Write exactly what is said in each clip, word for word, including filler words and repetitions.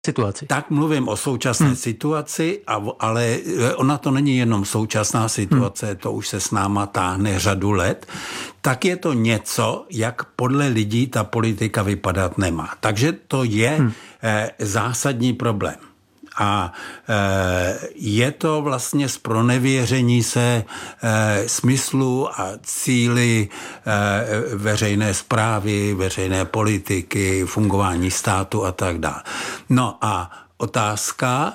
situaci. Tak mluvím o současné hmm. situaci, ale ona to není jenom současná situace, hmm. to už se s náma táhne řadu let, tak je to něco, jak podle lidí ta politika vypadat nemá. Takže to je hmm. zásadní problém. A je to vlastně zpronevěření se smyslu a cíli veřejné správy, veřejné politiky, fungování státu a tak dále. No a otázka,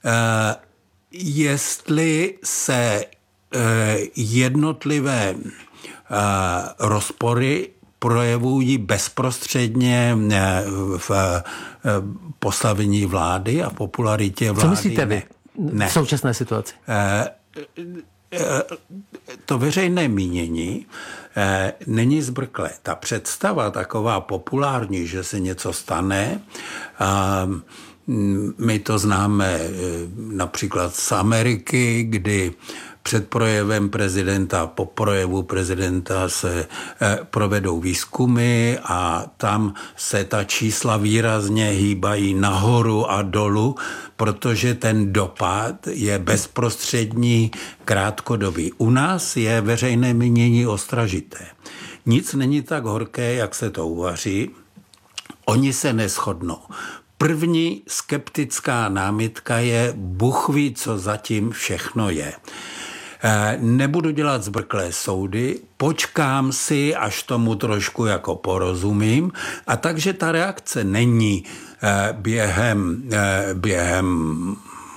jestli se jednotlivé rozpory projevují bezprostředně v postavení vlády a popularitě vlády. Co myslíte vy ne. v současné situaci? To veřejné mínění není zbrklé. Ta představa taková populární, že se něco stane, my to známe například z Ameriky, kdy před projevem prezidenta, po projevu prezidenta se eh, provedou výzkumy a tam se ta čísla výrazně hýbají nahoru a dolů, protože ten dopad je bezprostřední, krátkodobý. U nás je veřejné mínění ostražité. Nic není tak horké, jak se to uvaří. Oni se neshodnou. První skeptická námitka je, Bůh ví, co zatím všechno je. Nebudu dělat zbrklé soudy, počkám si, až tomu trošku jako porozumím. A takže ta reakce není během, během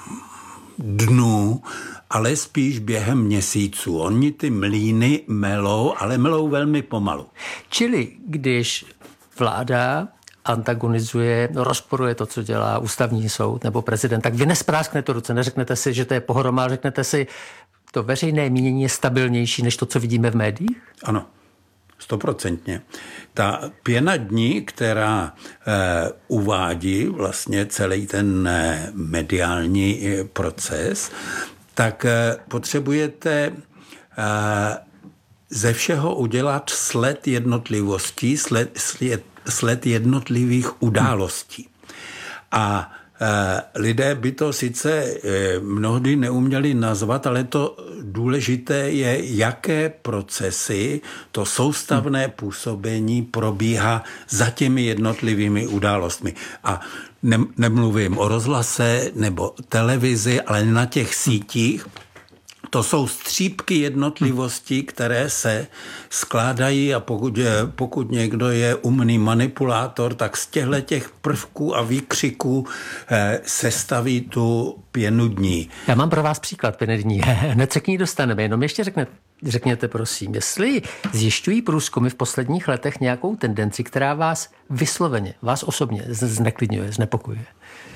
dnů, ale spíš během měsíců. Oni ty mlýny melou, ale melou velmi pomalu. Čili když vláda antagonizuje, rozporuje to, co dělá ústavní soud nebo prezident, tak vy nesprásknete ruce, neřeknete si, že to je pohroma, řeknete si, to veřejné mínění je stabilnější než to, co vidíme v médiích? Ano, stoprocentně. Ta pěna dní, která eh, uvádí vlastně celý ten eh, mediální eh, proces, tak eh, potřebujete eh, ze všeho udělat sled jednotlivostí, sled, sled, sled jednotlivých událostí. A lidé by to sice mnohdy neuměli nazvat, ale to důležité je, jaké procesy, to soustavné působení probíhá za těmi jednotlivými událostmi. A ne, nemluvím o rozhlase nebo televizi, ale na těch sítích. To jsou střípky jednotlivostí, které se skládají a pokud, pokud někdo je umný manipulátor, tak z těchto těch prvků a výkřiků eh, sestaví tu pěnu dní. Já mám pro vás příklad pěny dní. Hned se k ní dostaneme, jenom ještě řekne, řekněte prosím, jestli zjišťují průzkumy v posledních letech nějakou tendenci, která vás vysloveně, vás osobně zneklidňuje, znepokojuje.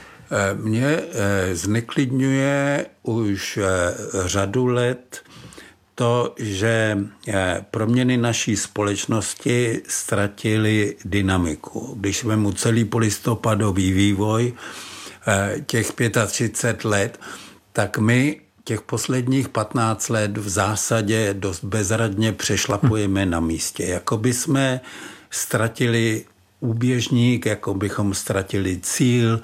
Mě zneklidňuje už řadu let to, že proměny naší společnosti ztratily dynamiku. Když vezmu celý polistopadový vývoj těch třicet pět let, tak my těch posledních patnáct let v zásadě dost bezradně přešlapujeme na místě. Jako by jsme ztratili úběžník, jako bychom ztratili cíl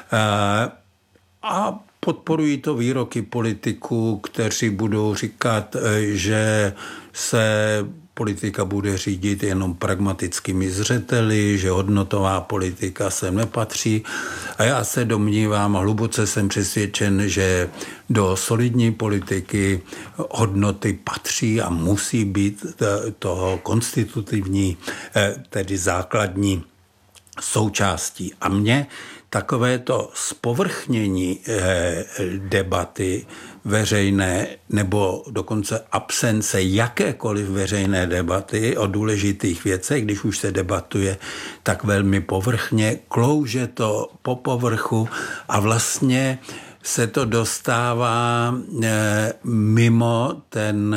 a podporují to výroky politiků, kteří budou říkat, že se politika bude řídit jenom pragmatickými zřeteli, že hodnotová politika sem nepatří. A já se domnívám, hluboce jsem přesvědčen, že do solidní politiky hodnoty patří a musí být toho konstitutivní, tedy základní součástí. A mě takovéto zpovrchnění debaty veřejné nebo dokonce absence jakékoliv veřejné debaty o důležitých věcech, když už se debatuje tak velmi povrchně, klouže to po povrchu a vlastně se to dostává mimo ten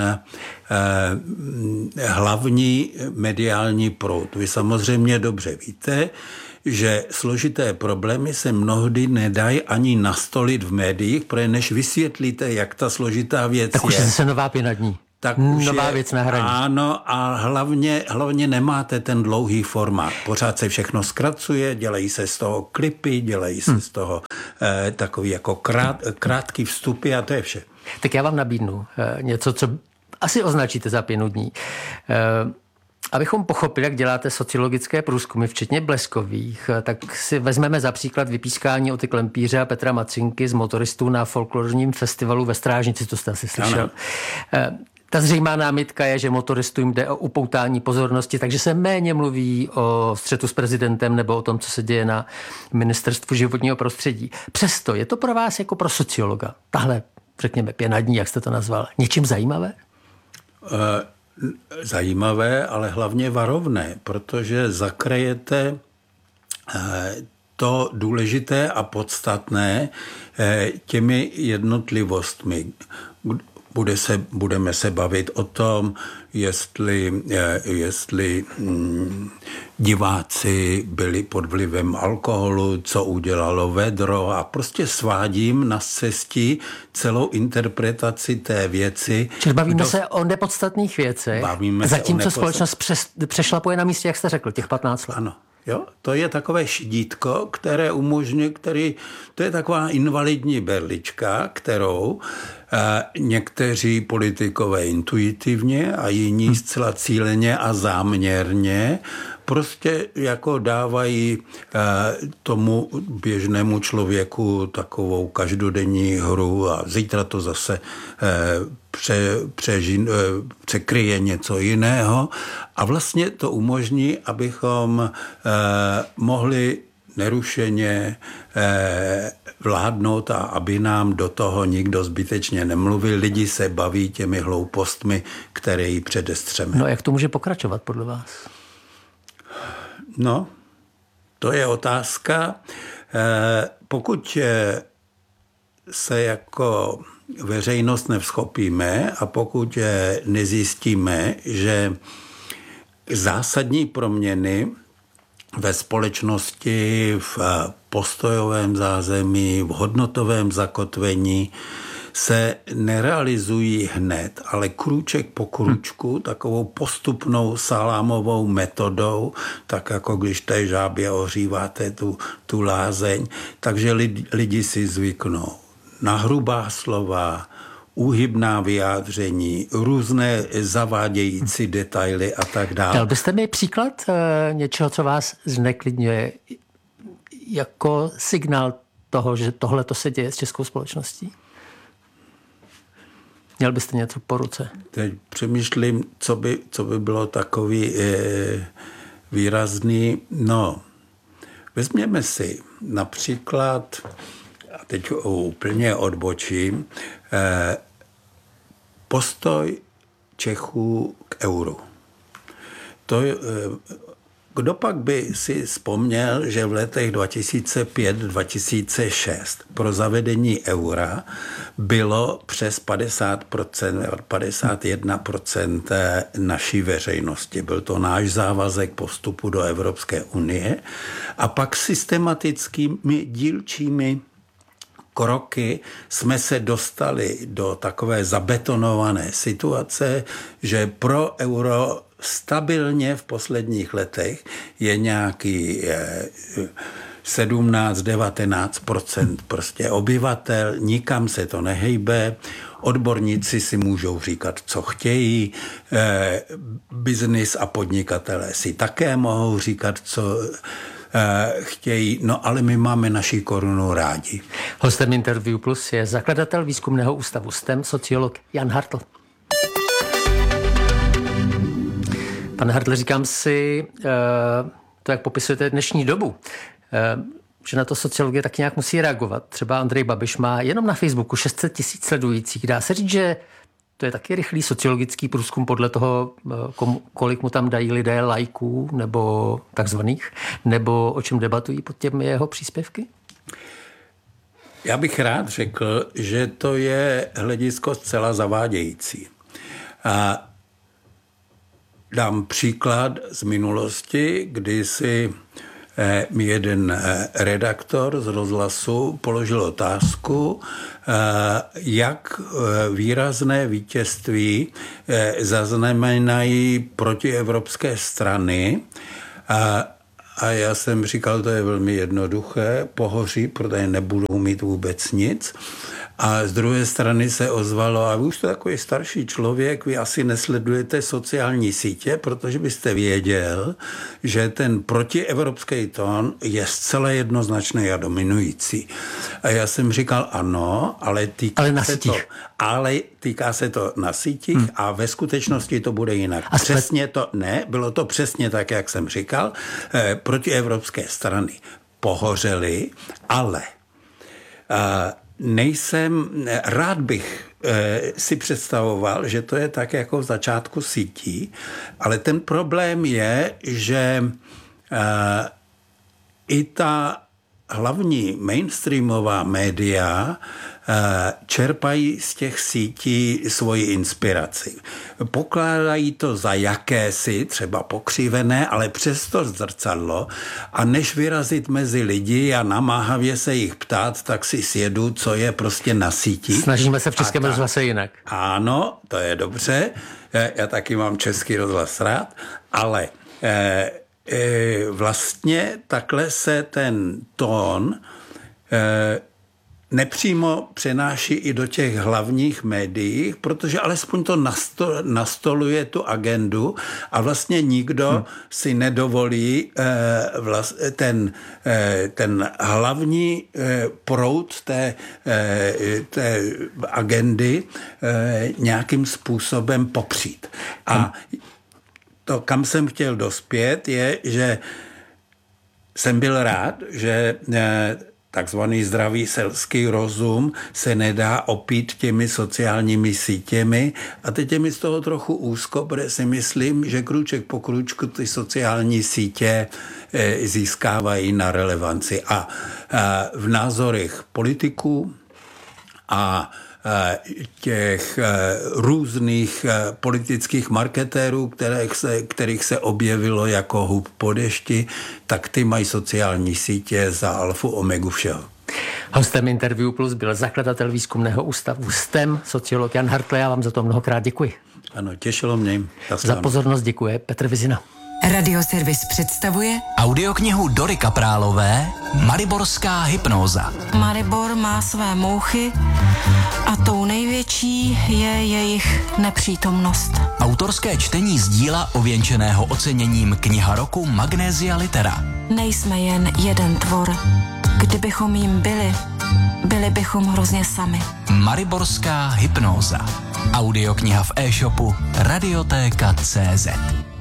hlavní mediální proud. Vy samozřejmě dobře víte, že složité problémy se mnohdy nedají ani nastolit v médiích, protože než vysvětlíte, jak ta složitá věc tak je. Tak už je zase nová pěna dní. tak už nová je, věc na hraní. Ano, a hlavně, hlavně nemáte ten dlouhý formát. Pořád se všechno zkracuje, dělají se z toho klipy, dělají se hmm. z toho eh, takový jako krát, krátký vstupy a to je vše. Tak já vám nabídnu eh, něco, co asi označíte za pěnu dní. Eh, Abychom pochopili, jak děláte sociologické průzkumy, včetně bleskových, tak si vezmeme za příklad vypískání Oty Klempíře a Petra Macinky z motoristů na folklorním festivalu ve Strážnici, to jste asi slyšel. Ano. Ta zřejmá námitka je, že motoristům jde o upoutání pozornosti, takže se méně mluví o střetu s prezidentem nebo o tom, co se děje na ministerstvu životního prostředí. Přesto je to pro vás jako pro sociologa, tahle, řekněme, pěna dní, jak jste to nazval, něčím zajímavé? Uh... Zajímavé, ale hlavně varovné, protože zakrajete to důležité a podstatné těmi jednotlivostmi. Bude se, budeme se bavit o tom, jestli, jestli hm, diváci byli pod vlivem alkoholu, co udělalo vedro a prostě svádím na cestí celou interpretaci té věci. Čili bavíme Kdo... se o nepodstatných věcech, bavíme zatímco nepodstat... společnost přes, přešlapuje na místě, jak jste řekl, těch patnáct let. Ano. Jo, to je takové šidítko, které umožňuje, který, to je taková invalidní berlička, kterou eh, někteří politikové intuitivně a jiní zcela cíleně a záměrně prostě jako dávají eh, tomu běžnému člověku takovou každodenní hru a zítra to zase eh, pře, přežin, eh, překryje něco jiného a vlastně to umožní, abychom eh, mohli nerušeně eh, vládnout a aby nám do toho nikdo zbytečně nemluvil. Lidi se baví těmi hloupostmi, které jí předestřeme. No jak to může pokračovat podle vás? No, to je otázka. Eh, pokud se jako veřejnost nevzchopíme a pokud nezjistíme, že zásadní proměny ve společnosti, v postojovém zázemí, v hodnotovém zakotvení se nerealizují hned, ale krůček po krůčku, takovou postupnou salámovou metodou, tak jako když té žábě ohříváte tu, tu lázeň, takže lidi, lidi si zvyknou na hrubá slova, úhybná vyjádření, různé zavádějící detaily a tak dále. Dal byste mi příklad e, něčeho, co vás zneklidňuje jako signál toho, že tohle to se děje s českou společností? Měl byste něco po ruce? Teď přemýšlím, co by, co by bylo takový e, výrazný. No, vezměme si například, a teď úplně odbočím, e, postoj Čechů k euru. To, e, kdo pak by si vzpomněl, že v letech dva tisíce pět dva tisíce šest pro zavedení eura bylo přes padesát procent, padesát jedna procent naší veřejnosti. Byl to náš závazek po vstupu do Evropské unie a pak systematickými dílčími kroky jsme se dostali do takové zabetonované situace, že pro euro stabilně v posledních letech je nějaký sedmnáct devatenáct procent prostě obyvatel, nikam se to nehejbe, odborníci si můžou říkat, co chtějí, eh, biznis a podnikatelé si také mohou říkat, co eh, chtějí, no ale my máme naši korunu rádi. Hostem Interview Plus je zakladatel výzkumného ústavu S T E M, sociolog Jan Hartl. Pane Hartle, říkám si, to, jak popisujete dnešní dobu, že na to sociologie tak nějak musí reagovat. Třeba Andrej Babiš má jenom na Facebooku šest set tisíc sledujících. Dá se říct, že to je taky rychlý sociologický průzkum podle toho, kolik mu tam dají lidé lajků nebo takzvaných, nebo o čem debatují pod těmi jeho příspěvky? Já bych rád řekl, že to je hledisko zcela zavádějící. A dám příklad z minulosti, kdy si mi jeden redaktor z rozhlasu položil otázku, jak výrazné vítězství zaznamenají protievropské strany. A já jsem říkal, to je velmi jednoduché, pohoří, protože nebudou mít vůbec nic. A z druhé strany se ozvalo, a vy už to takový starší člověk, vy asi nesledujete sociální sítě, protože byste věděl, že ten protievropský tón je zcela jednoznačný a dominující. A já jsem říkal, ano, ale týká ale na se sítích. to, ale týká se to na sítích hmm. a ve skutečnosti to bude jinak. A přesně to, ne, bylo to přesně tak, jak jsem říkal, eh, protievropské strany pohořely, ale eh, nejsem, rád bych e, si představoval, že to je tak jako v začátku sítí, ale ten problém je, že e, i ta hlavní mainstreamová média čerpají z těch sítí svoji inspiraci. Pokládají to za jakési, třeba pokřivené, ale přesto zrcadlo a než vyrazit mezi lidi a namáhavě se jich ptát, tak si sjedu, co je prostě na síti. Snažíme se v Českém rozhlase jinak. Ano, to je dobře. Já taky mám Český rozhlas rád, ale eh, eh, vlastně takhle se ten tón eh, nepřímo přenáší i do těch hlavních médií, protože alespoň to nasto, nastoluje tu agendu a vlastně nikdo hmm. si nedovolí eh, vlast, ten, eh, ten hlavní eh, proud té, eh, té agendy eh, nějakým způsobem popřít. A hmm. to, kam jsem chtěl dospět, je, že jsem byl rád, že eh, takzvaný zdravý selský rozum se nedá opít těmi sociálními sítěmi a teď je mi z toho trochu úzko, protože si myslím, že krůček po krůčku ty sociální sítě získávají na relevanci a v názorech politiků a těch různých politických marketérů, kterých se, kterých se objevilo jako hub po dešti, tak ty mají sociální sítě za alfu omegu všeho. Hostem Interview Plus byl zakladatel výzkumného ústavu S T E M, sociolog Jan Hartl. Já vám za to mnohokrát děkuji. Ano, těšilo mě. Za pozornost děkuje Petr Vizina. Radioservis představuje audioknihu Dory Kaprálové Mariborská hypnóza. Maribor má své mouchy a tou největší je jejich nepřítomnost. Autorské čtení z díla ověnčeného oceněním Kniha roku Magnesia Litera. Nejsme jen jeden tvor. Kdybychom jim byli, byli bychom hrozně sami. Mariborská hypnóza. Audiokniha v e-shopu Radiotéka tečka cé zet.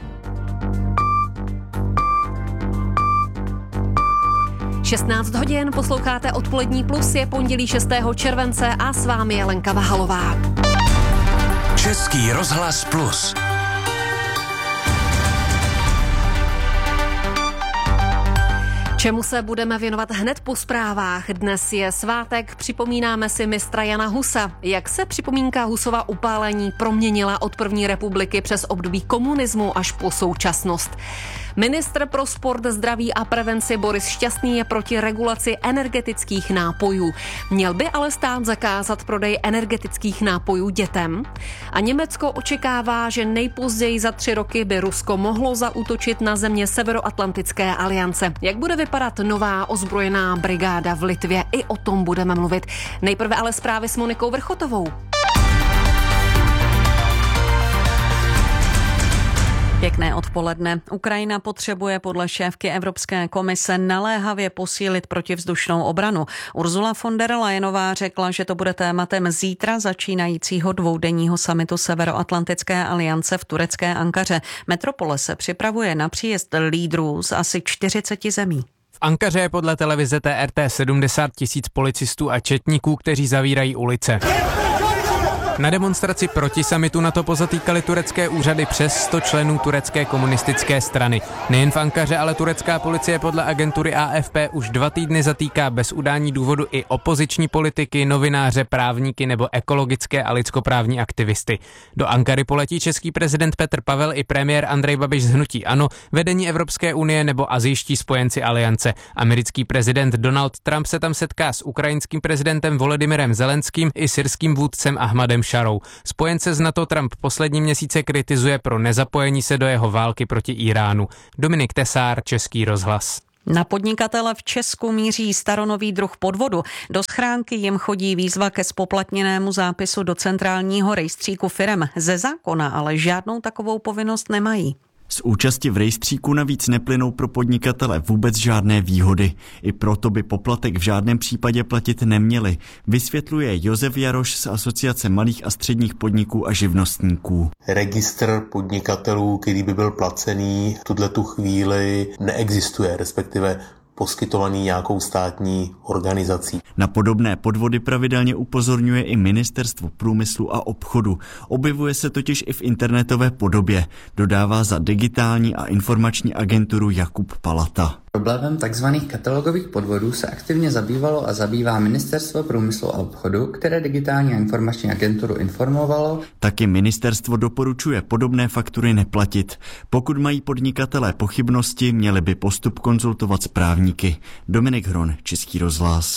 šestnáct hodin, posloucháte Odpolední plus, je pondělí šestého července a s vámi je Lenka Vahalová. Český rozhlas plus. Čemu se budeme věnovat hned po zprávách? Dnes je svátek, připomínáme si mistra Jana Husa. Jak se připomínka Husova upálení proměnila od první republiky přes období komunismu až po současnost? Ministr pro sport, zdraví a prevenci Boris Šťastný je proti regulaci energetických nápojů. Měl by ale stát zakázat prodej energetických nápojů dětem? A Německo očekává, že nejpozději za tři roky by Rusko mohlo zaútočit na země Severoatlantické aliance. Jak bude vypadat nová ozbrojená brigáda v Litvě? I o tom budeme mluvit. Nejprve ale zprávy s Monikou Vrchotovou. Pěkné odpoledne. Ukrajina potřebuje podle šéfky Evropské komise naléhavě posílit protivzdušnou obranu. Ursula von der Leyenová řekla, že to bude tématem zítra začínajícího dvoudenního summitu Severoatlantické aliance v turecké Ankaře. Metropole se připravuje na příjezd lídrů z asi čtyřiceti zemí. V Ankaře je podle televize T R T sedmdesát tisíc policistů a četníků, kteří zavírají ulice. Na demonstraci proti summitu NATO pozatýkali turecké úřady přes sto členů turecké komunistické strany. Nejen v Ankaře, ale turecká policie podle agentury A F P už dva týdny zatýká bez udání důvodu i opoziční politiky, novináře, právníky nebo ekologické a lidskoprávní aktivisty. Do Ankary poletí český prezident Petr Pavel i premiér Andrej Babiš z hnutí ANO, vedení Evropské unie nebo asijští spojenci aliance. Americký prezident Donald Trump se tam setká s ukrajinským prezidentem Volodymyrem Zelenským i syrským vůdcem Ahmadem Šarou. Spojence z NATO Trump poslední měsíce kritizuje pro nezapojení se do jeho války proti Iránu. Dominik Tesár, Český rozhlas. Na podnikatele v Česku míří staronový druh podvodu. Do schránky jim chodí výzva ke spoplatněnému zápisu do centrálního rejstříku firem. Ze zákona ale žádnou takovou povinnost nemají. Z účasti v rejstříku navíc neplynou pro podnikatele vůbec žádné výhody. I proto by poplatek v žádném případě platit neměli, vysvětluje Josef Jaroš z Asociace malých a středních podniků a živnostníků. Registr podnikatelů, který by byl placený v tuhletu chvíli, neexistuje, respektive poskytovaný nějakou státní organizací. Na podobné podvody pravidelně upozorňuje i Ministerstvo průmyslu a obchodu. Objevuje se totiž i v internetové podobě, dodává za digitální a informační agenturu Jakub Palata. Problémem tzv. Katalogových podvodů se aktivně zabývalo a zabývá Ministerstvo průmyslu a obchodu, které digitální a informační agenturu informovalo. Taky ministerstvo doporučuje podobné faktury neplatit. Pokud mají podnikatelé pochybnosti, měli by postup konzultovat s právníky. Dominik Hron, Český rozhlas.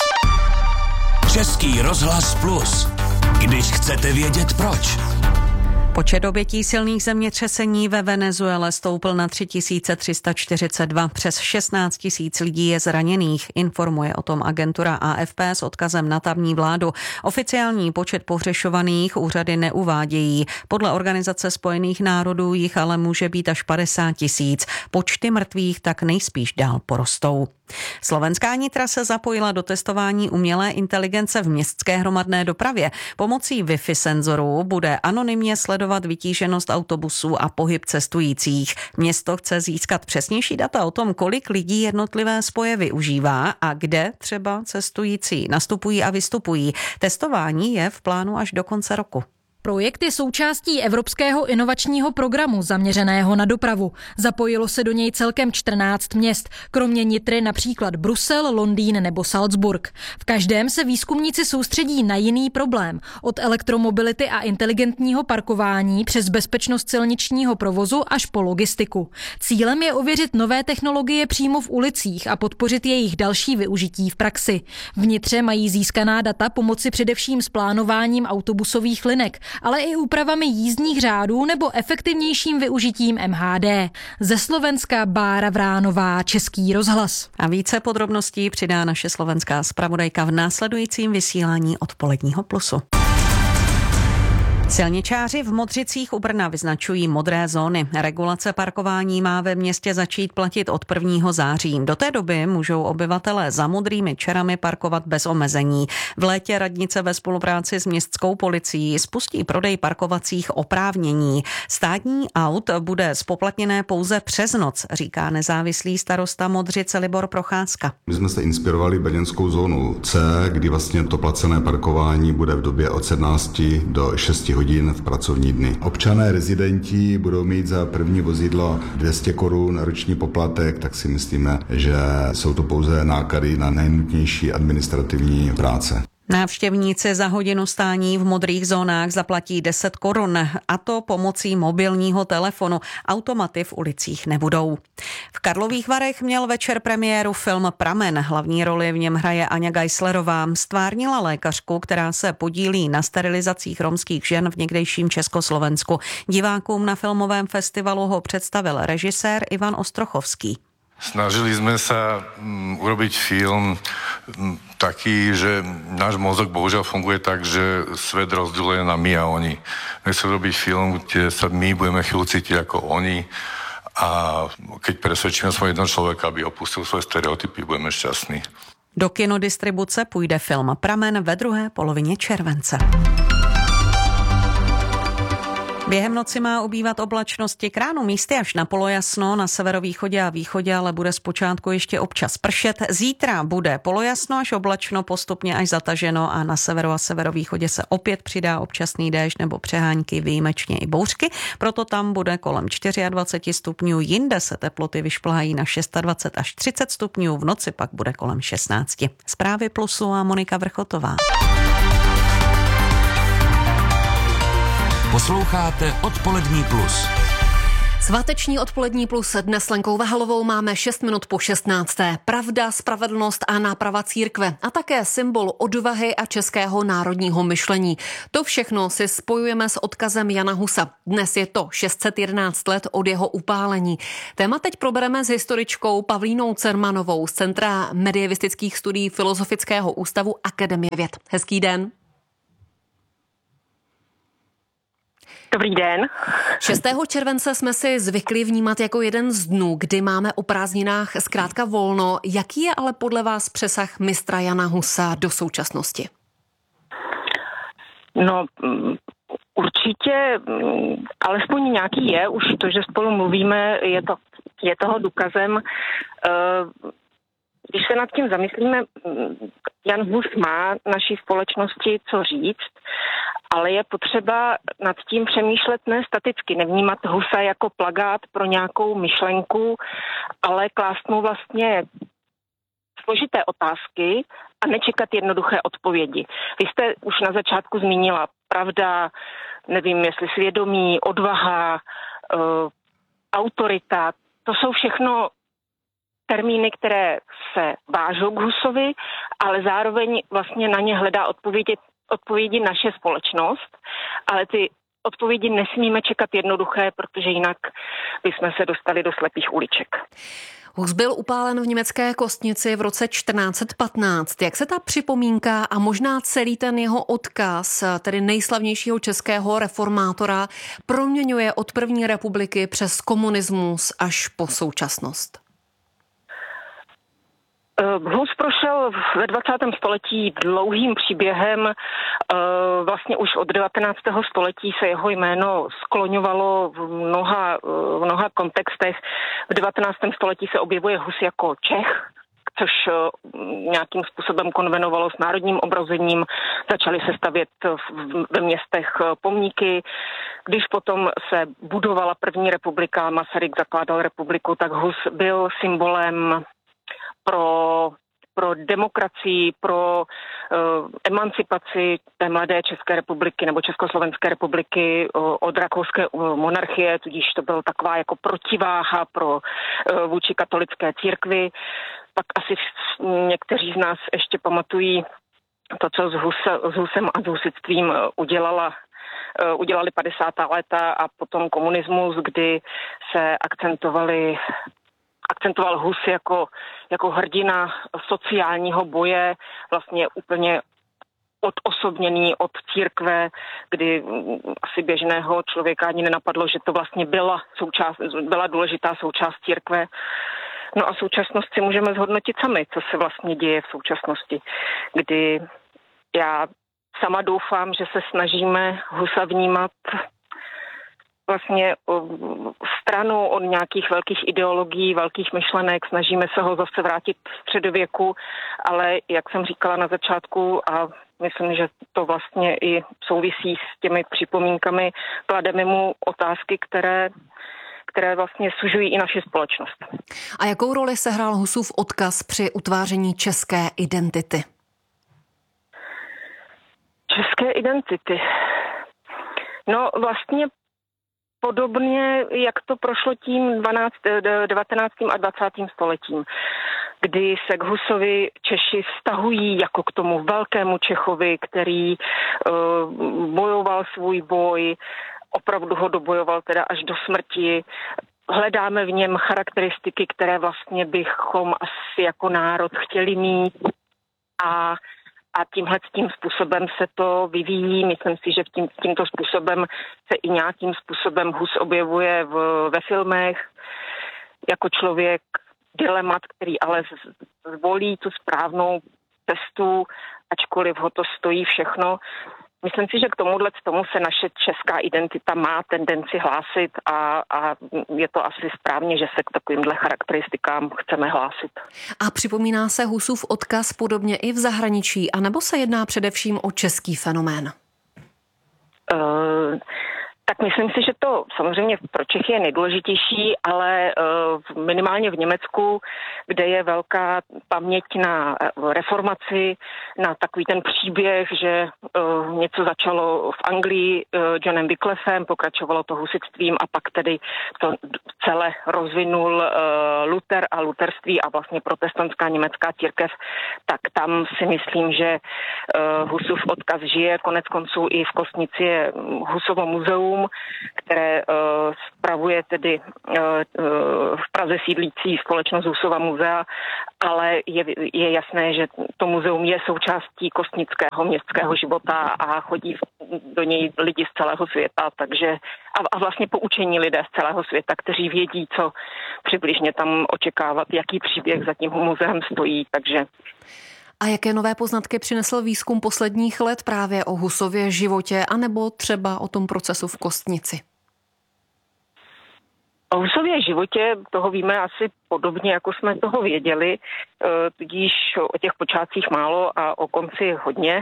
Český rozhlas plus. Když chcete vědět proč. Počet obětí silných zemětřesení ve Venezuele stoupl na tři tisíce tři sta čtyřicet dva. Přes šestnáct tisíc lidí je zraněných, informuje o tom agentura A F P s odkazem na tamní vládu. Oficiální počet pohřešovaných úřady neuvádějí. Podle Organizace spojených národů jich ale může být až padesát tisíc. Počty mrtvých tak nejspíš dál porostou. Slovenská Nitra se zapojila do testování umělé inteligence v městské hromadné dopravě. Pomocí Wi-Fi senzorů bude anonymně sledovat vytíženost autobusů a pohyb cestujících. Město chce získat přesnější data o tom, kolik lidí jednotlivé spoje využívá a kde třeba cestující nastupují a vystupují. Testování je v plánu až do konce roku. Projekt je součástí Evropského inovačního programu zaměřeného na dopravu. Zapojilo se do něj celkem čtrnáct měst, kromě Nitry například Brusel, Londýn nebo Salzburg. V každém se výzkumníci soustředí na jiný problém, od elektromobility a inteligentního parkování přes bezpečnost silničního provozu až po logistiku. Cílem je ověřit nové technologie přímo v ulicích a podpořit jejich další využití v praxi. V Nitře mají získaná data pomoci především s plánováním autobusových linek, ale i úpravami jízdních řádů nebo efektivnějším využitím M H D. Ze Slovenska Bára Vránová, Český rozhlas. A více podrobností přidá naše slovenská zpravodajka v následujícím vysílání Odpoledního plusu. Silničáři v Modřicích u Brna vyznačují modré zóny. Regulace parkování má ve městě začít platit od prvního září. Do té doby můžou obyvatelé za modrými čerami parkovat bez omezení. V létě radnice ve spolupráci s městskou policií spustí prodej parkovacích oprávnění. Státní aut bude spoplatněné pouze přes noc, říká nezávislý starosta Modřice Libor Procházka. My jsme se inspirovali brněnskou zónu C, kdy vlastně to placené parkování bude v době od sedmnácti do šesti hodin v pracovní dny. Občané, rezidenti budou mít za první vozidlo dvě stě korun roční poplatek, tak si myslíme, že jsou to pouze náklady na nejnutnější administrativní práce. Návštěvníci za hodinu stání v modrých zónách zaplatí deset korun, a to pomocí mobilního telefonu. Automaty v ulicích nebudou. V Karlových Varech měl večer premiéru film Pramen. Hlavní roli v něm hraje Aňa Geislerová. Stvárnila lékařku, která se podílí na sterilizacích romských žen v někdejším Československu. Divákům na filmovém festivalu ho představil režisér Ivan Ostrochovský. Snažili sme sa um, urobiť film um, taký, že náš mozog bohužiaľ funguje tak, že svet rozdeľuje na my a oni. Nechcem robiť film, kde sa my budeme chvíľu cítiť ako oni a keď presvedčíme svoj jedného človeka, aby opustil svoje stereotypy, budeme šťastní. Do kinodistribuce půjde film Pramen ve druhé polovině července. Během noci má ubývat oblačnosti, k ránu místy až na polojasno, na severovýchodě a východě, ale bude zpočátku ještě občas pršet. Zítra bude polojasno až oblačno, postupně až zataženo a na severu a severovýchodě se opět přidá občasný déšť nebo přehánky, výjimečně i bouřky. Proto tam bude kolem dvacet čtyři stupňů, jinde se teploty vyšplhají na dvacet šest až třicet stupňů, v noci pak bude kolem šestnáct. Zprávy Plusu a Monika Vrchotová. Posloucháte Odpolední plus. Sváteční Odpolední plus dnes s Lenkou Vahalovou máme šest minut po šestnácté. Pravda, spravedlnost a náprava církve a také symbol odvahy a českého národního myšlení. To všechno si spojujeme s odkazem Jana Husa. Dnes je to šest set jedenáct let od jeho upálení. Téma teď probereme s historičkou Pavlínou Cermanovou z Centra medievistických studií Filozofického ústavu Akademie věd. Hezký den. Dobrý den. šestého července jsme si zvykli vnímat jako jeden z dnů, kdy máme o prázdninách zkrátka volno. Jaký je ale podle vás přesah mistra Jana Husa do současnosti? No, určitě alespoň nějaký je. Už to, že spolu mluvíme, je, to, je toho důkazem. Když se nad tím zamyslíme, Jan Hus má naší společnosti co říct, ale je potřeba nad tím přemýšlet ne staticky, nevnímat Husa jako plagát pro nějakou myšlenku, ale klást mu vlastně složité otázky a nečekat jednoduché odpovědi. Vy jste už na začátku zmínila pravda, nevím, jestli svědomí, odvaha, uh, autorita, to jsou všechno termíny, které se vážou k Husovi, ale zároveň vlastně na ně hledá odpovědi, odpovědi naše společnost, ale ty odpovědi nesmíme čekat jednoduché, protože jinak bychom se dostali do slepých uliček. Hus byl upálen v německé Kostnici v roce čtrnáct patnáct. Jak se ta připomínka a možná celý ten jeho odkaz, tedy nejslavnějšího českého reformátora, proměňuje od první republiky přes komunismus až po současnost? Hus prošel ve dvacátém století dlouhým příběhem. Vlastně už od devatenáctého století se jeho jméno skloňovalo v mnoha, v mnoha kontextech. V devatenáctém století se objevuje Hus jako Čech, což nějakým způsobem konvenovalo s národním obrozením. Začaly se stavět ve městech pomníky. Když potom se budovala první republika, Masaryk zakládal republiku, tak Hus byl symbolem pro, pro demokracii, pro uh, emancipaci té mladé České republiky nebo Československé republiky uh, od rakouské uh, monarchie, tudíž to byla taková jako protiváha pro uh, vůči katolické církvi. Pak asi někteří z nás ještě pamatují to, co s, Huse, s Husem a s husitstvím udělala uh, udělali padesátá léta a potom komunismus, kdy se akcentovali akcentoval Hus jako, jako hrdina sociálního boje, vlastně úplně odosobněný od církve, kdy asi běžného člověka ani nenapadlo, že to vlastně byla, součást, byla důležitá součást církve. No a současnost si můžeme zhodnotit sami, co se vlastně děje v současnosti, kdy já sama doufám, že se snažíme Husa vnímat vlastně stranu od nějakých velkých ideologií, velkých myšlenek, snažíme se ho zase vrátit v středověku, ale jak jsem říkala na začátku a myslím, že to vlastně i souvisí s těmi připomínkami, klademe mu otázky, které, které vlastně sužují i naši společnost. A jakou roli sehrál Husův odkaz při utváření české identity? České identity? No vlastně podobně, jak to prošlo tím devatenáctým a dvacátým stoletím, kdy se k Husovi Češi vztahují jako k tomu velkému Čechovi, který uh, bojoval svůj boj, opravdu ho dobojoval teda až do smrti. Hledáme v něm charakteristiky, které vlastně bychom asi jako národ chtěli mít a A tímhle tím způsobem se to vyvíjí. Myslím si, že tím, tímto způsobem se i nějakým způsobem Hus objevuje v, ve filmech jako člověk dilemat, který ale zvolí tu správnou cestu, ačkoliv ho to stojí všechno. myslím si, že k tomuhle tomu se naše česká identita má tendenci hlásit a, a je to asi správně, že se k takovýmhle charakteristikám chceme hlásit. A připomíná se Husův odkaz podobně i v zahraničí, anebo se jedná především o český fenomén? Uh, Tak myslím si, že to samozřejmě pro Čechy je nejdůležitější, ale uh, minimálně v Německu, kde je velká paměť na reformaci, na takový ten příběh, že uh, něco začalo v Anglii uh, Johnem Wyclifem, pokračovalo to husitstvím a pak tedy to celé rozvinul uh, Luther a luterství a vlastně protestantská německá církev, tak tam si myslím, že uh, Husův odkaz žije. Konec konců i v Kostnici je Husovo muzeum, které uh, spravuje tedy uh, uh, v Praze sídlící společnost Husova muzea, ale je, je jasné, že to muzeum je součástí kostnického městského života a chodí do něj lidi z celého světa, takže a, a vlastně poučení lidé z celého světa, kteří vědí, co přibližně tam očekávat, jaký příběh za tím muzeem stojí, takže A jaké nové poznatky přinesl výzkum posledních let právě o Husově životě, anebo třeba o tom procesu v Kostnici? O Husově životě toho víme asi podobně, jako jsme toho věděli, tudíž o těch počátcích málo a o konci hodně.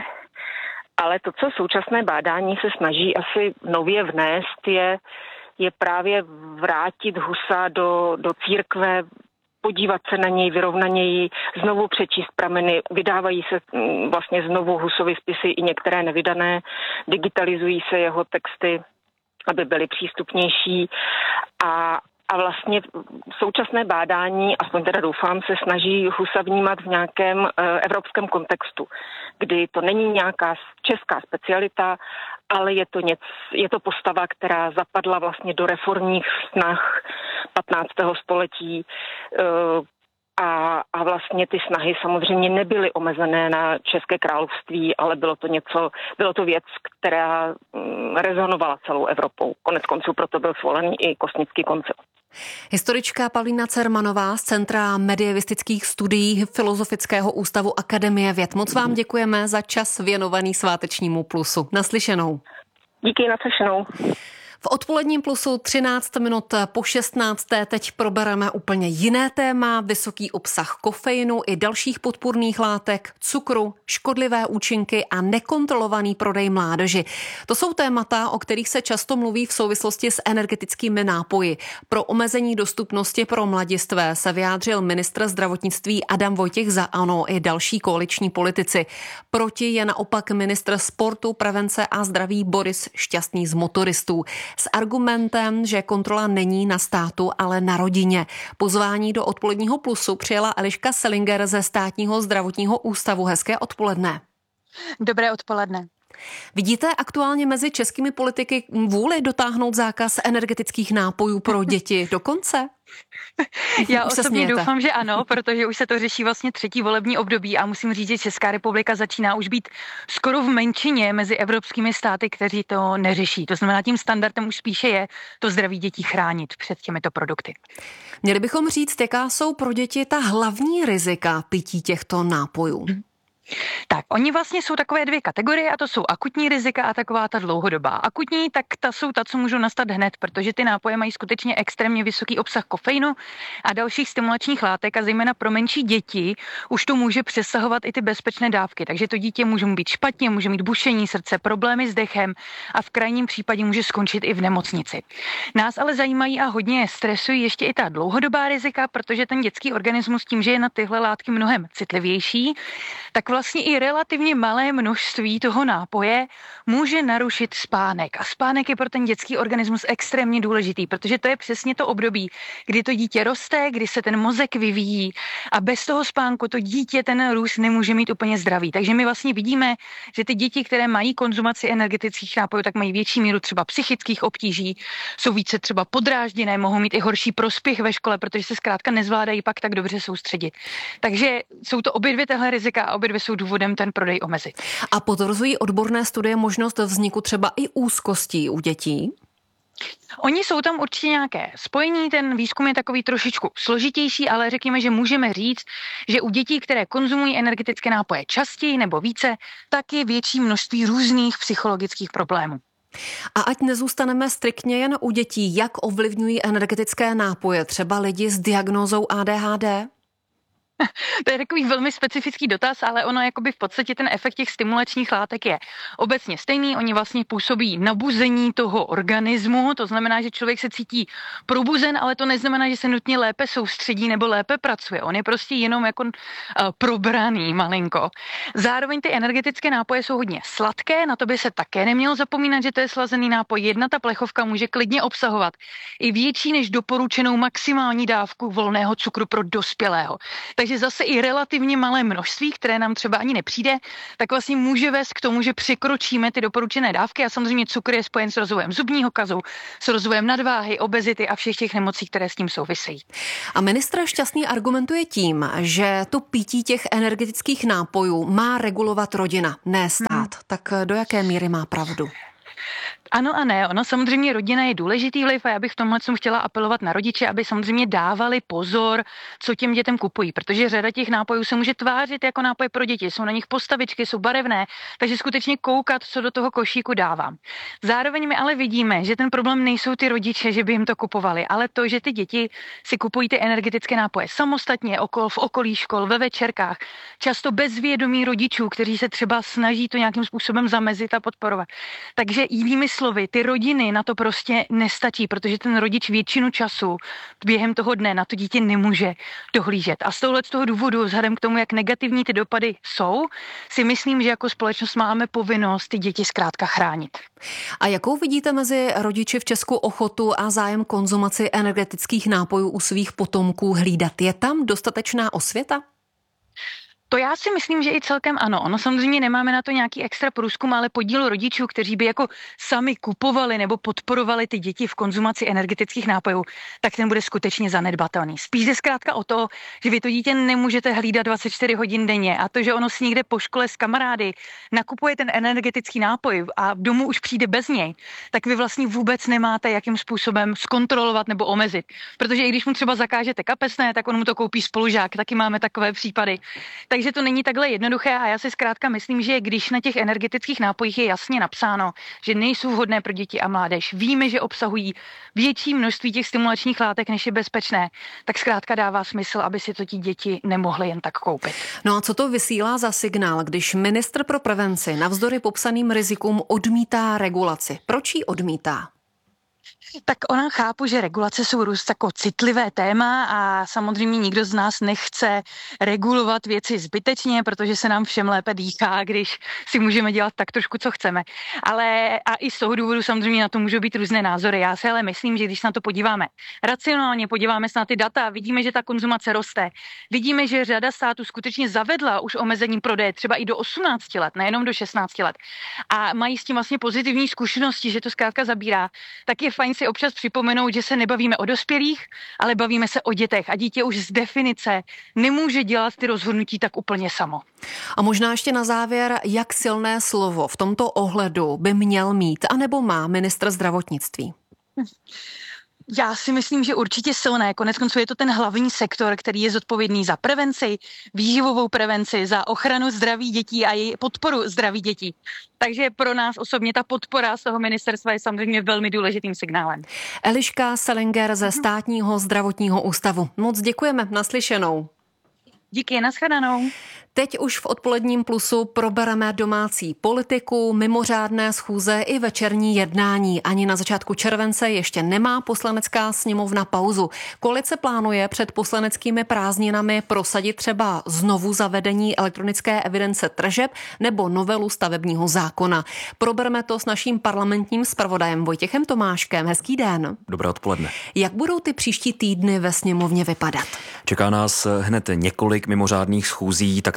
Ale to, co současné bádání se snaží asi nově vnést, je, je právě vrátit Husa do, do církve, podívat se na něj vyrovnaněji, znovu přečíst prameny, vydávají se vlastně znovu Husovy spisy i některé nevydané, digitalizují se jeho texty, aby byly přístupnější a, a vlastně současné bádání, aspoň teda doufám, se snaží Husa vnímat v nějakém uh, evropském kontextu, kdy to není nějaká česká specialita, ale je to, něc, je to postava, která zapadla vlastně do reformních snah patnáctého století uh, a, a vlastně ty snahy samozřejmě nebyly omezené na České království, ale bylo to něco, bylo to věc, která um, rezonovala celou Evropou. Konec konců proto byl svolený i Kostnický koncil. Historička Pavlína Cermanová z Centra medievistických studií Filozofického ústavu Akademie věd. Moc vám děkujeme za čas věnovaný svátečnímu plusu. Naslyšenou. Díky, naslyšenou. V odpoledním plusu třináct minut po šestnácté teď probereme úplně jiné téma, vysoký obsah kofeinu i dalších podpůrných látek, cukru, škodlivé účinky a nekontrolovaný prodej mládeži. To jsou témata, o kterých se často mluví v souvislosti s energetickými nápoji. Pro omezení dostupnosti pro mladistvé se vyjádřil ministr zdravotnictví Adam Vojtěch za ANO i další koaliční politici. Proti je naopak ministr sportu, prevence a zdraví Boris Šťastný z Motoristů. S argumentem, že kontrola není na státu, ale na rodině. Pozvání do odpoledního plusu přijela Eliška Selinger ze Státního zdravotního ústavu. Hezké odpoledne. Dobré odpoledne. Vidíte aktuálně mezi českými politiky vůli dotáhnout zákaz energetických nápojů pro děti do konce? Já osobně doufám, že ano, protože už se to řeší vlastně třetí volební období a musím říct, že Česká republika začíná už být skoro v menšině mezi evropskými státy, kteří to neřeší. To znamená, tím standardem už spíše je to zdraví dětí chránit před těmito produkty. Měli bychom říct, jaká jsou pro děti ta hlavní rizika pití těchto nápojů? Hmm. Tak, oni vlastně jsou takové dvě kategorie a to jsou akutní rizika a taková ta dlouhodobá. Akutní, tak ta jsou ta, co můžou nastat hned, protože ty nápoje mají skutečně extrémně vysoký obsah kofeinu a dalších stimulačních látek a zejména pro menší děti už to může přesahovat i ty bezpečné dávky. Takže to dítě může být špatně, může mít bušení srdce, problémy s dechem a v krajním případě může skončit i v nemocnici. Nás ale zajímají a hodně stresují ještě i ta dlouhodobá rizika, protože ten dětský organismus tím, že je na tyhle látky mnohem citlivější, tak vlastně i relativně malé množství toho nápoje může narušit spánek. A spánek je pro ten dětský organismus extrémně důležitý, protože to je přesně to období, kdy to dítě roste, kdy se ten mozek vyvíjí a bez toho spánku to dítě ten růst nemůže mít úplně zdravý. Takže my vlastně vidíme, že ty děti, které mají konzumaci energetických nápojů, tak mají větší míru třeba psychických obtíží, jsou více třeba podrážděné, mohou mít i horší prospěch ve škole, protože se zkrátka nezvládají pak tak dobře soustředit. Takže jsou to obě dvě tahle rizika a obě dvě jsou důvodem ten prodej omezit. A potvrzují odborné studie možnost vzniku třeba i úzkostí u dětí? Oni jsou tam určitě nějaké spojení, ten výzkum je takový trošičku složitější, ale řekněme, že můžeme říct, že u dětí, které konzumují energetické nápoje častěji nebo více, tak je větší množství různých psychologických problémů. A ať nezůstaneme striktně jen u dětí, jak ovlivňují energetické nápoje třeba lidi s diagnózou A D H D? To je takový velmi specifický dotaz, ale ono jakoby v podstatě ten efekt těch stimulačních látek je obecně stejný. Oni vlastně působí nabuzení toho organismu, to znamená, že člověk se cítí probuzen, ale to neznamená, že se nutně lépe soustředí nebo lépe pracuje. On je prostě jenom jako uh, probraný malinko. Zároveň ty energetické nápoje jsou hodně sladké, na to by se také nemělo zapomínat, že to je slazený nápoj. Jedna ta plechovka může klidně obsahovat i větší než doporučenou maximální dávku volného cukru pro dospělého. Takže zase i relativně malé množství, které nám třeba ani nepřijde, tak vlastně může vést k tomu, že překročíme ty doporučené dávky a samozřejmě cukr je spojen s rozvojem zubního kazu, s rozvojem nadváhy, obezity a všech těch nemocí, které s tím souvisejí. A ministr Šťastný argumentuje tím, že to pití těch energetických nápojů má regulovat rodina, ne stát. Hmm. Tak do jaké míry má pravdu? Ano a ne, ono samozřejmě rodina je důležitý vliv a já bych v tomhle jsem chtěla apelovat na rodiče, aby samozřejmě dávali pozor, co těm dětem kupují, protože řada těch nápojů se může tvářit jako nápoje pro děti, jsou na nich postavičky, jsou barevné, takže skutečně koukat, co do toho košíku dávám. Zároveň my ale vidíme, že ten problém nejsou ty rodiče, že by jim to kupovali, ale to, že ty děti si kupují ty energetické nápoje samostatně, okolo, v okolí škol, ve večerkách, často bez vědomí rodičů, kteří se třeba snaží to nějakým způsobem zamezit a podporovat. Takže jinými slovy, ty rodiny na to prostě nestačí, protože ten rodič většinu času během toho dne na to dítě nemůže dohlížet. A z tohohle z toho důvodu, vzhledem k tomu, jak negativní ty dopady jsou, si myslím, že jako společnost máme povinnost ty děti zkrátka chránit. A jakou vidíte mezi rodiči v Česku ochotu a zájem konzumaci energetických nápojů u svých potomků hlídat? Je tam dostatečná osvěta? To já si myslím, že i celkem ano. Ono samozřejmě nemáme na to nějaký extra průzkum, ale podíl rodičů, kteří by jako sami kupovali nebo podporovali ty děti v konzumaci energetických nápojů, tak ten bude skutečně zanedbatelný. Spíš jde zkrátka o to, že vy to dítě nemůžete hlídat dvacet čtyři hodin denně a to, že ono si někde po škole s kamarády nakupuje ten energetický nápoj a domů už přijde bez něj, tak vy vlastně vůbec nemáte jakým způsobem zkontrolovat nebo omezit. Protože i když mu třeba zakážete kapesné, tak on mu to koupí spolužák, taky máme takové případy. Takže to není takhle jednoduché a já si zkrátka myslím, že když na těch energetických nápojích je jasně napsáno, že nejsou vhodné pro děti a mládež, víme, že obsahují větší množství těch stimulačních látek, než je bezpečné, tak zkrátka dává smysl, aby si to ti děti nemohly jen tak koupit. No a co to vysílá za signál, když ministr pro prevenci navzdory popsaným rizikům odmítá regulaci? Proč ji odmítá? Tak ona chápu, že regulace jsou růst jako citlivé téma a samozřejmě nikdo z nás nechce regulovat věci zbytečně, protože se nám všem lépe dýchá, když si můžeme dělat tak trošku, co chceme. Ale a i z toho důvodu samozřejmě na to můžou být různé názory. Já si ale myslím, že když se na to podíváme racionálně, podíváme se na ty data, vidíme, že ta konzumace roste. Vidíme, že řada států skutečně zavedla už omezení prodeje třeba i do osmnácti let, nejenom do šestnácti let. A mají s tím vlastně pozitivní zkušenosti, že to zkrátka zabírá. Tak je fajn si občas připomenout, že se nebavíme o dospělých, ale bavíme se o dětech a dítě už z definice nemůže dělat ty rozhodnutí tak úplně samo. A možná ještě na závěr, jak silné slovo v tomto ohledu by měl mít anebo má ministr zdravotnictví? Já si myslím, že určitě silné. Koneckonců je to ten hlavní sektor, který je zodpovědný za prevenci, výživovou prevenci, za ochranu zdraví dětí a její podporu zdraví dětí. Takže pro nás osobně ta podpora z toho ministerstva je samozřejmě velmi důležitým signálem. Eliška Selinger ze Státního zdravotního ústavu. Moc děkujeme, naslyšenou. Díky, nashledanou. Teď už v odpoledním plusu probereme domácí politiku, mimořádné schůze i večerní jednání. Ani na začátku července ještě nemá poslanecká sněmovna pauzu. Koalice plánuje před poslaneckými prázdninami prosadit třeba znovu zavedení elektronické evidence tržeb nebo novelu stavebního zákona. Probereme to s naším parlamentním zpravodajem Vojtěchem Tomáškem. Hezký den. Dobré odpoledne. Jak budou ty příští týdny ve sněmovně vypadat? Čeká nás hned několik mimořádných schůzí, tak třeba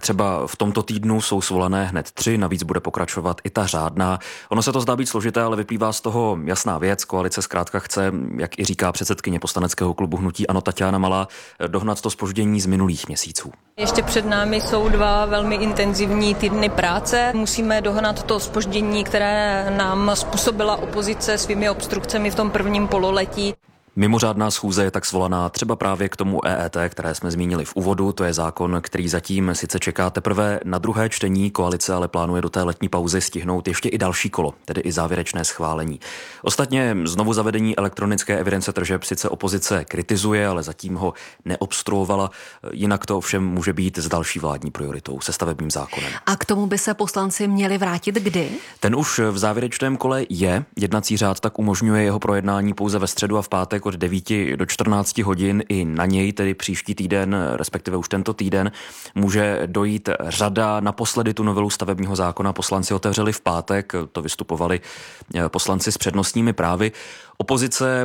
Třeba v tomto týdnu jsou svolané hned tři, navíc bude pokračovat i ta řádná. Ono se to zdá být složité, ale vyplývá z toho jasná věc. Koalice zkrátka chce, jak i říká předsedkyně poslaneckého klubu hnutí ANO Taťána Malá, dohnat to zpoždění z minulých měsíců. Ještě před námi jsou dva velmi intenzivní týdny práce. Musíme dohnat to zpoždění, které nám způsobila opozice svými obstrukcemi v tom prvním pololetí. Mimořádná schůze je tak svolaná třeba právě k tomu E E T, které jsme zmínili v úvodu. To je zákon, který zatím sice čeká teprve na druhé čtení, koalice ale plánuje do té letní pauzy stihnout ještě i další kolo, tedy i závěrečné schválení. Ostatně znovu zavedení elektronické evidence tržeb sice opozice kritizuje, ale zatím ho neobstruovala. Jinak to ovšem může být s další vládní prioritou, se stavebním zákonem. A k tomu by se poslanci měli vrátit kdy? Ten už v závěrečném kole je. Jednací řád tak umožňuje jeho projednání pouze ve středu a v pátek od devíti do čtrnácti hodin. I na něj, tedy příští týden, respektive už tento týden, může dojít řada. Naposledy tu novelu stavebního zákona poslanci otevřeli v pátek, to vystupovali poslanci s přednostními právy. Opozice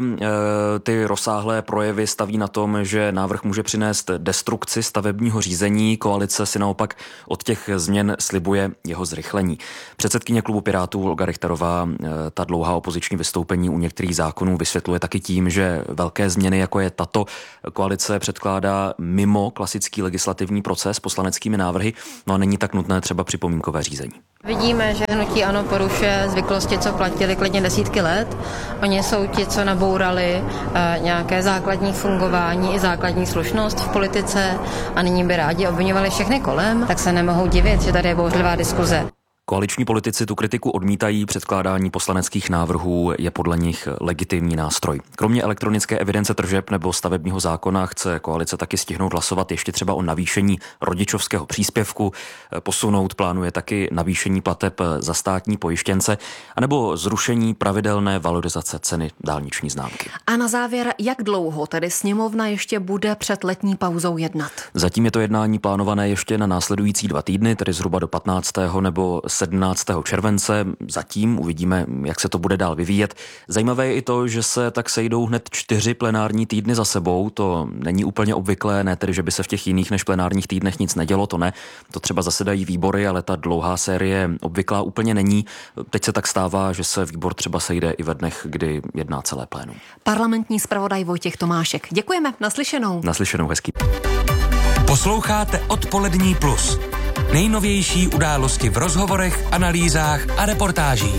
ty rozsáhlé projevy staví na tom, že návrh může přinést destrukci stavebního řízení. Koalice si naopak od těch změn slibuje jeho zrychlení. Předsedkyně klubu Pirátů Olga Richterová ta dlouhá opoziční vystoupení u některých zákonů vysvětluje taky tím, že velké změny, jako je tato, koalice předkládá mimo klasický legislativní proces poslaneckými návrhy, no a není tak nutné třeba připomínkové řízení. Vidíme, že hnutí ANO porušuje zvyklosti, co platily klidně desítky let. Oni jsou ti, co nabourali uh, nějaké základní fungování i základní slušnost v politice a nyní by rádi obviňovali všechny kolem, tak se nemohou divit, že tady je bouřlivá diskuze. Koaliční politici tu kritiku odmítají, předkládání poslaneckých návrhů je podle nich legitimní nástroj. Kromě elektronické evidence tržeb nebo stavebního zákona chce koalice taky stihnout hlasovat ještě třeba o navýšení rodičovského příspěvku, posunout plánuje taky navýšení plateb za státní pojištěnce, anebo zrušení pravidelné valorizace ceny dálniční známky. A na závěr, jak dlouho tedy sněmovna ještě bude před letní pauzou jednat? Zatím je to jednání plánované ještě na následující dva týdny, tedy zhruba do patnáctého nebo sedmnáctého července. Zatím uvidíme, jak se to bude dál vyvíjet. Zajímavé je i to, že se tak sejdou hned čtyři plenární týdny za sebou. To není úplně obvyklé, ne tedy, že by se v těch jiných než plenárních týdnech nic nedělo, to ne. To třeba zasedají výbory, ale ta dlouhá série obvyklá úplně není. Teď se tak stává, že se výbor třeba sejde i ve dnech, kdy jedná celé plénum. Parlamentní zpravodaj Vojtěch Tomášek. Děkujeme, naslyšenou. Naslyšenou, hezký. Posloucháte Odpolední plus. Nejnovější události v rozhovorech, analýzách a reportážích.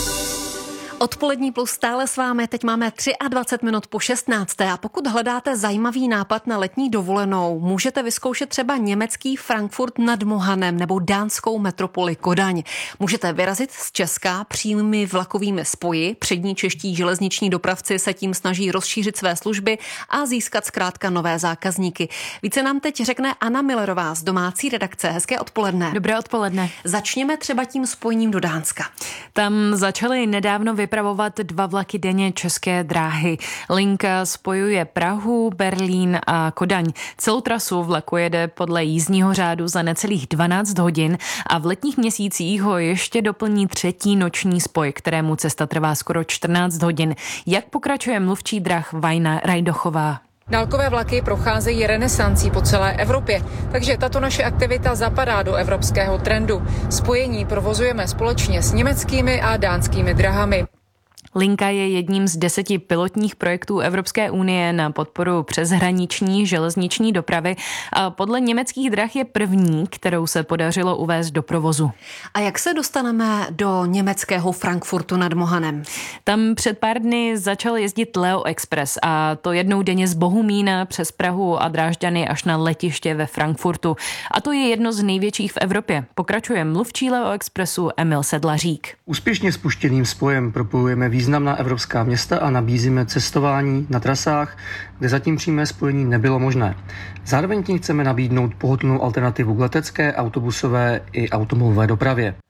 Odpolední plus stále s vámi, teď máme dvacet tři minut po šestnácté a pokud hledáte zajímavý nápad na letní dovolenou, můžete vyzkoušet třeba německý Frankfurt nad Mohanem nebo dánskou metropoli Kodaň. Můžete vyrazit z Česka přímými vlakovými spoji, přední čeští železniční dopravci se tím snaží rozšířit své služby a získat zkrátka nové zákazníky. Více nám teď řekne Anna Millerová z domácí redakce. Hezké odpoledne. Dobré odpoledne. Začněme třeba tím spojením do Dánska. Tam začaly nedávno vypravovat dva vlaky denně České dráhy. Linka spojuje Prahu, Berlín a Kodaň. Celou trasu vlaku jede podle jízdního řádu za necelých dvanáct hodin a v letních měsících ho ještě doplní třetí noční spoj, kterému cesta trvá skoro čtrnáct hodin. Jak pokračuje mluvčí drah Vajna Rajdochová? Dálkové vlaky procházejí renesancí po celé Evropě, takže tato naše aktivita zapadá do evropského trendu. Spojení provozujeme společně s německými a dánskými drahami. Linka je jedním z deseti pilotních projektů Evropské unie na podporu přeshraniční železniční dopravy a podle německých drah je první, kterou se podařilo uvést do provozu. A jak se dostaneme do německého Frankfurtu nad Mohanem? Tam před pár dny začal jezdit Leo Express a to jednou denně z Bohumína přes Prahu a Drážďany až na letiště ve Frankfurtu. A to je jedno z největších v Evropě. Pokračuje mluvčí Leo Expressu Emil Sedlařík. Úspěšně spuštěným spojem propojujeme významná evropská města a nabízíme cestování na trasách, kde zatím přímé spojení nebylo možné. Zároveň tím chceme nabídnout pohodlnou alternativu k letecké, autobusové i automobilové dopravě.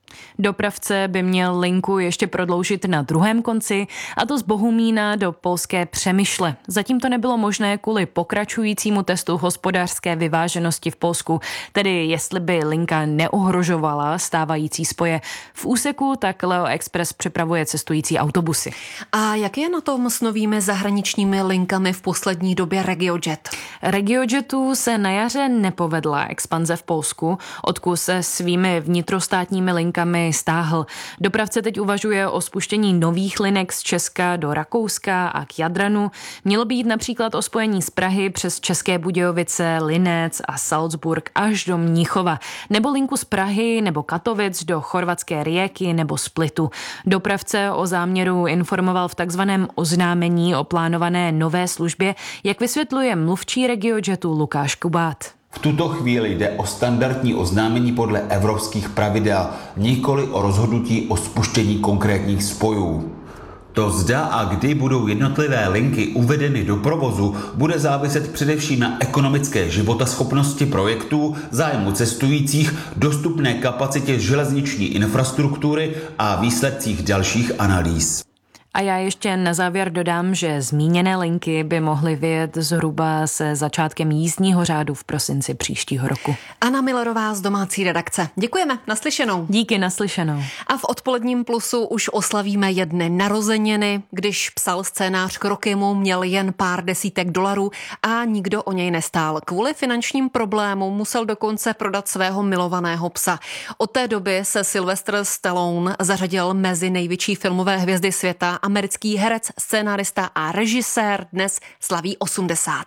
Dopravce by měl linku ještě prodloužit na druhém konci, a to z Bohumína do polské Přemyšle. Zatím to nebylo možné kvůli pokračujícímu testu hospodářské vyváženosti v Polsku, tedy jestli by linka neohrožovala stávající spoje. V úseku tak Leo Express připravuje cestující autobusy. A jak je na tom s novými zahraničními linkami v poslední době RegioJet? RegioJetu se na jaře nepovedla expanze v Polsku, odkud se svými vnitrostátními linkami stáhl. Dopravce teď uvažuje o spuštění nových linek z Česka do Rakouska a k Jadranu. Mělo být například o spojení z Prahy přes České Budějovice, Linec a Salzburg až do Mnichova, nebo linku z Prahy nebo Katovic do chorvatské Rijeky nebo Splitu. Dopravce o záměru informoval v takzvaném oznámení o plánované nové službě, jak vysvětluje mluvčí RegioJetu Lukáš Kubát. V tuto chvíli jde o standardní oznámení podle evropských pravidel, nikoli o rozhodnutí o spuštění konkrétních spojů. To zda a kdy budou jednotlivé linky uvedeny do provozu, bude záviset především na ekonomické životaschopnosti projektů, zájmu cestujících, dostupné kapacitě železniční infrastruktury a výsledcích dalších analýz. A já ještě na závěr dodám, že zmíněné linky by mohly vyjet zhruba se začátkem jízdního řádu v prosinci příštího roku. Anna Millerová z domácí redakce. Děkujeme, naslyšenou. Díky, naslyšenou. A v odpoledním plusu už oslavíme jedny narozeniny. Když psal scénář k Rockymu, měl jen pár desítek dolarů a nikdo o něj nestál. Kvůli finančním problémům musel dokonce prodat svého milovaného psa. Od té doby se Sylvester Stallone zařadil mezi největší filmové hvězdy světa. Americký herec, scénárista a režisér dnes slaví osmdesát.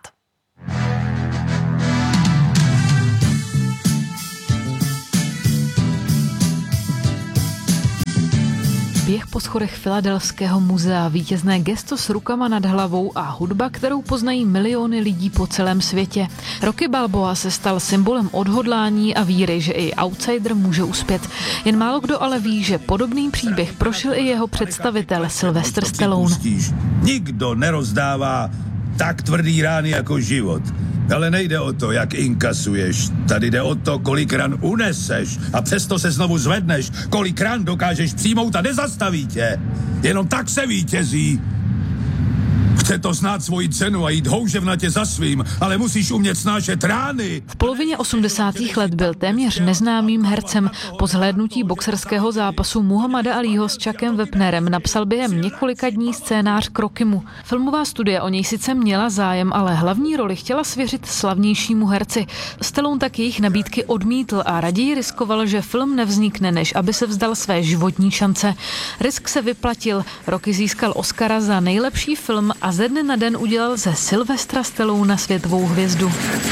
Běh po schodech Filadelfského muzea, vítězné gesto s rukama nad hlavou a hudba, kterou poznají miliony lidí po celém světě. Rocky Balboa se stal symbolem odhodlání a víry, že i outsider může uspět. Jen málo kdo ale ví, že podobný příběh prošel i jeho představitel Sylvester Stallone. Nikdo nerozdává tak tvrdý rány jako život. Ale nejde o to, jak inkasuješ. Tady jde o to, kolik ran uneseš a přesto se znovu zvedneš. Kolik ran dokážeš přijmout a nezastaví tě. Jenom tak se vítězí. Chce to znát svoji cenu a jít houževnatě za svým, ale musíš umět snášet rány. V polovině osmdesátých let byl téměř neznámým hercem. Po zhlédnutí boxerského zápasu Muhammada Alího s Chuckem Wepnerem napsal během několika dní scénář k Rockymu. Filmová studie o něj sice měla zájem, ale hlavní roli chtěla svěřit slavnějšímu herci. Stallone tak jejich nabídky odmítl a raději riskoval, že film nevznikne, než aby se vzdal své životní šance. Risk se vyplatil. Rocky získal Oscara za nejlepší film a ze dne na den udělal ze Sylvestra Stallona světovou hvězdu.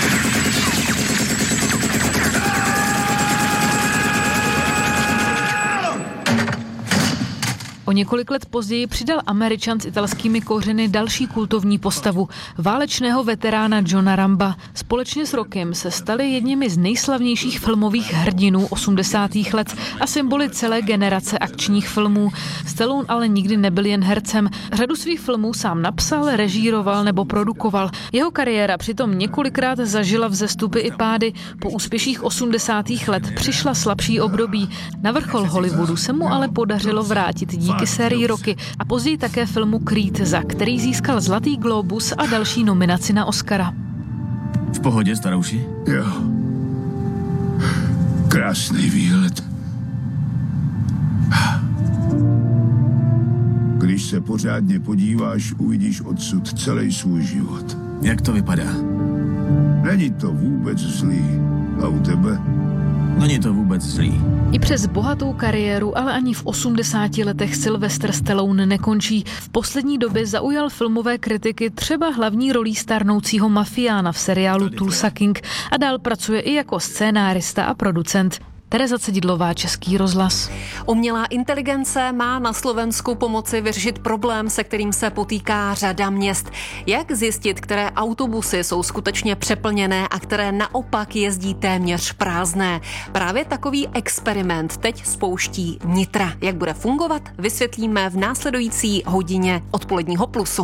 O několik let později přidal Američan s italskými kořeny další kultovní postavu, válečného veterána Johna Ramba. Společně s Rockym se stali jedněmi z nejslavnějších filmových hrdinů osmdesátých let a symboly celé generace akčních filmů. Stallone ale nikdy nebyl jen hercem. Řadu svých filmů sám napsal, režíroval nebo produkoval. Jeho kariéra přitom několikrát zažila vzestupy i pády. Po úspěších osmdesátých let přišla slabší období. Na vrchol Hollywoodu se mu ale podařilo vrátit díky sérii Rocky a později také filmu Creed, za který získal Zlatý glóbus a další nominaci na Oscara. V pohodě, starouši? Jo. Krásný výhled. Když se pořádně podíváš, uvidíš odsud celý svůj život. Jak to vypadá? Není to vůbec zlý. A u tebe? Není to vůbec zlý. I přes bohatou kariéru, ale ani v osmdesáti letech Sylvester Stallone nekončí. V poslední době zaujal filmové kritiky třeba hlavní rolí starnoucího mafiána v seriálu Tulsa King a dál pracuje i jako scénárista a producent. Tereza Cedidlová, Český rozhlas. Umělá inteligence má na Slovensku pomoci vyřešit problém, se kterým se potýká řada měst. Jak zjistit, které autobusy jsou skutečně přeplněné a které naopak jezdí téměř prázdné? Právě takový experiment teď spouští Nitra. Jak bude fungovat, vysvětlíme v následující hodině odpoledního plusu.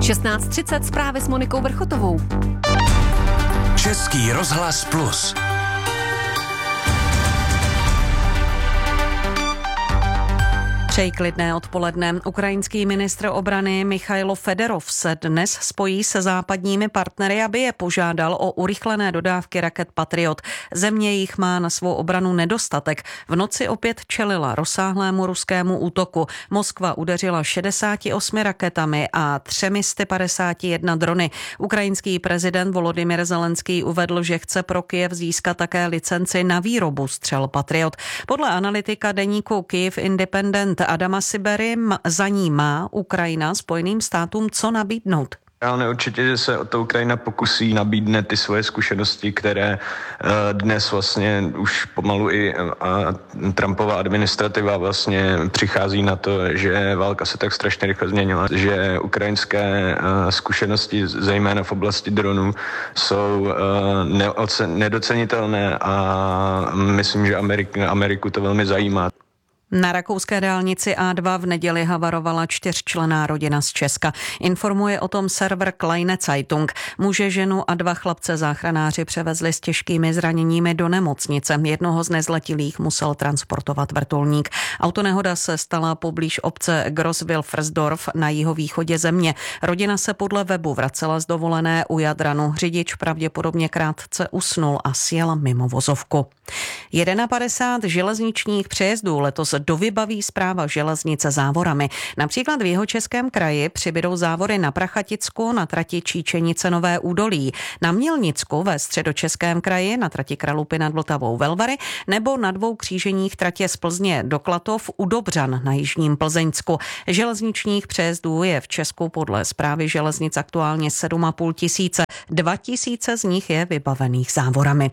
šestnáct třicet zprávy s Monikou Vrchotovou. Český rozhlas Plus. Přeji klidné odpoledne. Ukrajinský ministr obrany Michailo Federov se dnes spojí se západními partnery, aby je požádal o urychlené dodávky raket Patriot. Země jich má na svou obranu nedostatek. V noci opět čelila rozsáhlému ruskému útoku. Moskva udeřila šedesáti osmi raketami a třemi sty padesáti jedna drony. Ukrajinský prezident Volodymyr Zelenský uvedl, že chce pro Kyjev získat také licenci na výrobu střel Patriot. Podle analytika deníku Kyiv Independent Adama Sibery za ní má Ukrajina Spojeným státům co nabídnout. Ale určitě, že se o to Ukrajina pokusí nabídne ty svoje zkušenosti, které dnes vlastně už pomalu i Trumpova administrativa vlastně přichází na to, že válka se tak strašně rychle změnila, že ukrajinské zkušenosti, zejména v oblasti dronů, jsou nedocenitelné a myslím, že Ameriku, Ameriku to velmi zajímá. Na rakouské dálnici á dva v neděli havarovala čtyřčlenná rodina z Česka. Informuje o tom server Kleine Zeitung. Muže, ženu a dva chlapce záchranáři převezli s těžkými zraněními do nemocnice. Jednoho z nezletilých musel transportovat vrtulník. Autonehoda se stala poblíž obce Grosswil-Versdorf na jihovýchodě země. Rodina se podle webu vracela z dovolené u Jadranu. Řidič pravděpodobně krátce usnul a sjel mimo vozovku. padesát jedna železničních přejezdů letos dovybaví Správa železnice závorami. Například v Jihočeském kraji přibydou závory na Prachaticku na trati Číčenice Nové Údolí, na Mělnicku ve Středočeském kraji na trati Kralupy nad Vltavou Velvary nebo na dvou kříženích tratě z Plzně do Klatov u Dobřan na jižním Plzeňsku. Železničních přejezdů je v Česku podle Správy železnic aktuálně sedm a půl tisíce. Dva tisíce z nich je vybavených závorami.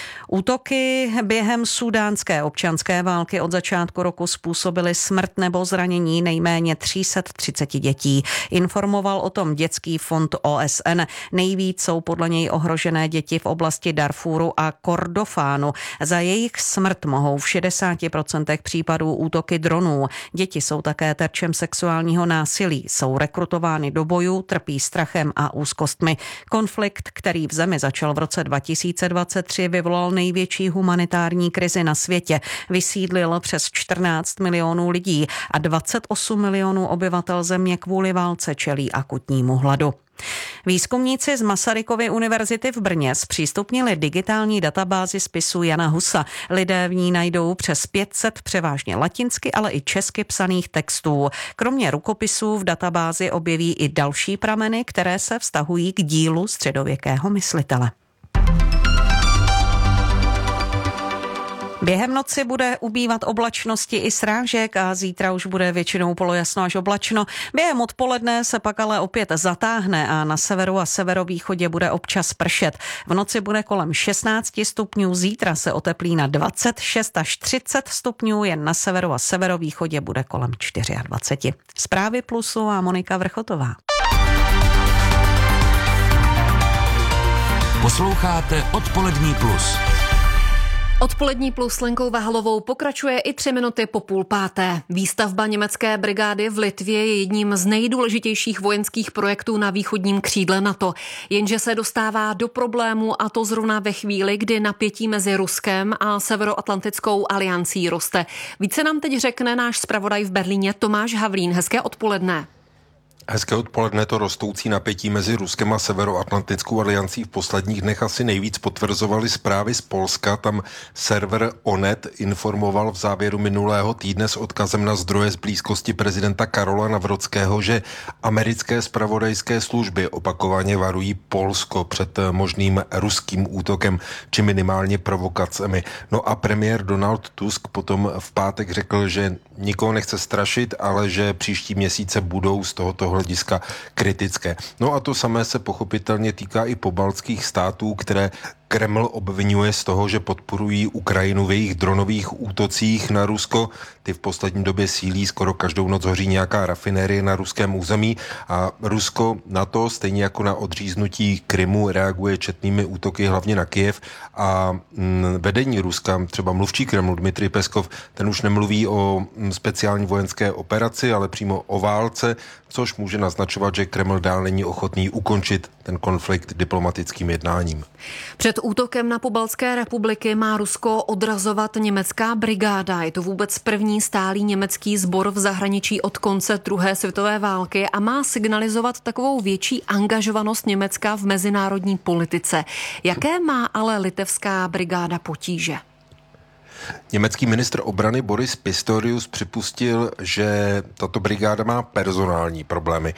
Útoky během súdánské občanské války od začátku roku způsobily smrt nebo zranění nejméně tři sta třicet dětí. Informoval o tom Dětský fond O S N. Nejvíc jsou podle něj ohrožené děti v oblasti Darfuru a Kordofánu. Za jejich smrt mohou v šedesáti procentech případů útoky dronů. Děti jsou také terčem sexuálního násilí, jsou rekrutovány do bojů, trpí strachem a úzkostmi. Konflikt, který v zemi začal v roce dva tisíce dvacet tři, vyvolal největší humanitární krizi na světě. Vysídlil přes čtrnáct milionů lidí a dvacet osm milionů obyvatel země kvůli válce čelí akutnímu hladu. Výzkumníci z Masarykovy univerzity v Brně zpřístupnili digitální databázi spisu Jana Husa. Lidé v ní najdou přes pět set převážně latinsky, ale i česky psaných textů. Kromě rukopisů v databázi objeví i další prameny, které se vztahují k dílu středověkého myslitele. Během noci bude ubývat oblačnosti i srážek a zítra už bude většinou polojasno až oblačno. Během odpoledne se pak ale opět zatáhne a na severu a severovýchodě bude občas pršet. V noci bude kolem šestnáct stupňů, zítra se oteplí na dvacet šest až třicet stupňů, jen na severu a severovýchodě bude kolem dvacet čtyři. Zprávy Plusu a Monika Vrchotová. Posloucháte Odpolední plus. Odpolední plus s Lenkou Vahalovou pokračuje i tři minuty po půl páté. Výstavba německé brigády v Litvě je jedním z nejdůležitějších vojenských projektů na východním křídle NATO. Jenže se dostává do problému a to zrovna ve chvíli, kdy napětí mezi Ruskem a Severoatlantickou aliancí roste. Více nám teď řekne náš zpravodaj v Berlíně Tomáš Havlín. Hezké odpoledne. Hezké odpoledne. To rostoucí napětí mezi Ruskem a Severoatlantickou aliancí v posledních dnech asi nejvíc potvrzovaly zprávy z Polska. Tam server Onet informoval v závěru minulého týdne s odkazem na zdroje z blízkosti prezidenta Karola Nawrockiho, že americké zpravodajské služby opakovaně varují Polsko před možným ruským útokem či minimálně provokacemi. No a premiér Donald Tusk potom v pátek řekl, že nikoho nechce strašit, ale že příští měsíce budou z tohoto hlediska kritické. No a to samé se pochopitelně týká i pobaltských států, které Kreml obvinuje z toho, že podporují Ukrajinu v jejich dronových útocích na Rusko. Ty v poslední době sílí, skoro každou noc hoří nějaká rafinérie na ruském území a Rusko na to, stejně jako na odříznutí Krymu, reaguje četnými útoky hlavně na Kyjev a vedení Ruska, třeba mluvčí Kremlu Dmitrij Peskov, ten už nemluví o speciální vojenské operaci, ale přímo o válce, což může naznačovat, že Kreml dál není ochotný ukončit ten konflikt diplomatickým jednáním. Před útokem na pobaltské republiky má Rusko odrazovat německá brigáda. Je to vůbec první stálý německý sbor v zahraničí od konce druhé světové války a má signalizovat takovou větší angažovanost Německa v mezinárodní politice. Jaké má ale litevská brigáda potíže? Německý ministr obrany Boris Pistorius připustil, že tato brigáda má personální problémy.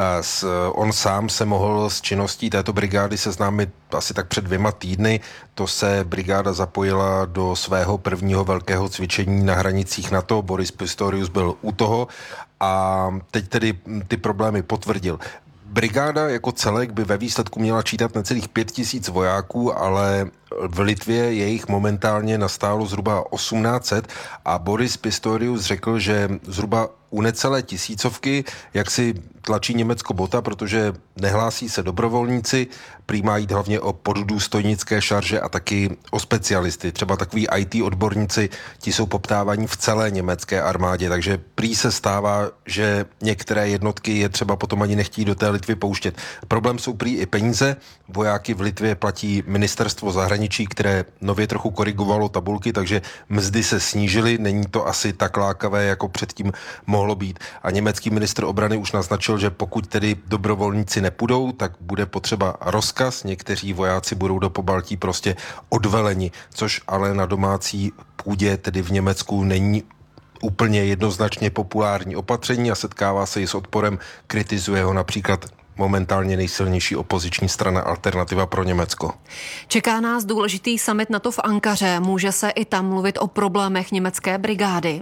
On sám se mohl s činností této brigády seznámit asi tak před dvěma týdny. To se brigáda zapojila do svého prvního velkého cvičení na hranicích NATO. Boris Pistorius byl u toho a teď tedy ty problémy potvrdil. Brigáda jako celek by ve výsledku měla čítat necelých pět tisíc vojáků, ale v Litvě je jich momentálně nastálo zhruba osmnáct set a Boris Pistorius řekl, že zhruba u necelé tisícovky, jak si tlačí Německo bota, protože nehlásí se dobrovolníci, prý má jít hlavně o poddůstojnické šarže a taky o specialisty. Třeba takový í té odborníci, ti jsou poptávaní v celé německé armádě, takže prý se stává, že některé jednotky je třeba potom ani nechtí do té Litvy pouštět. Problém jsou prý i peníze. Vojáky v Litvě platí ministerstvo zahraničí, které nově trochu korigovalo tabulky, takže mzdy se snížily, není to asi tak lákavé, jako předtím mohlo být. A německý ministr obrany už naznačil, že pokud tedy dobrovolníci nepůjdou, tak bude potřeba rozkaz. Někteří vojáci budou do Pobaltí prostě odveleni, což ale na domácí půdě, tedy v Německu, není úplně jednoznačně populární opatření a setkává se i s odporem. Kritizuje ho například momentálně nejsilnější opoziční strana Alternativa pro Německo. Čeká nás důležitý summit NATO v Ankaře. Může se i tam mluvit o problémech německé brigády?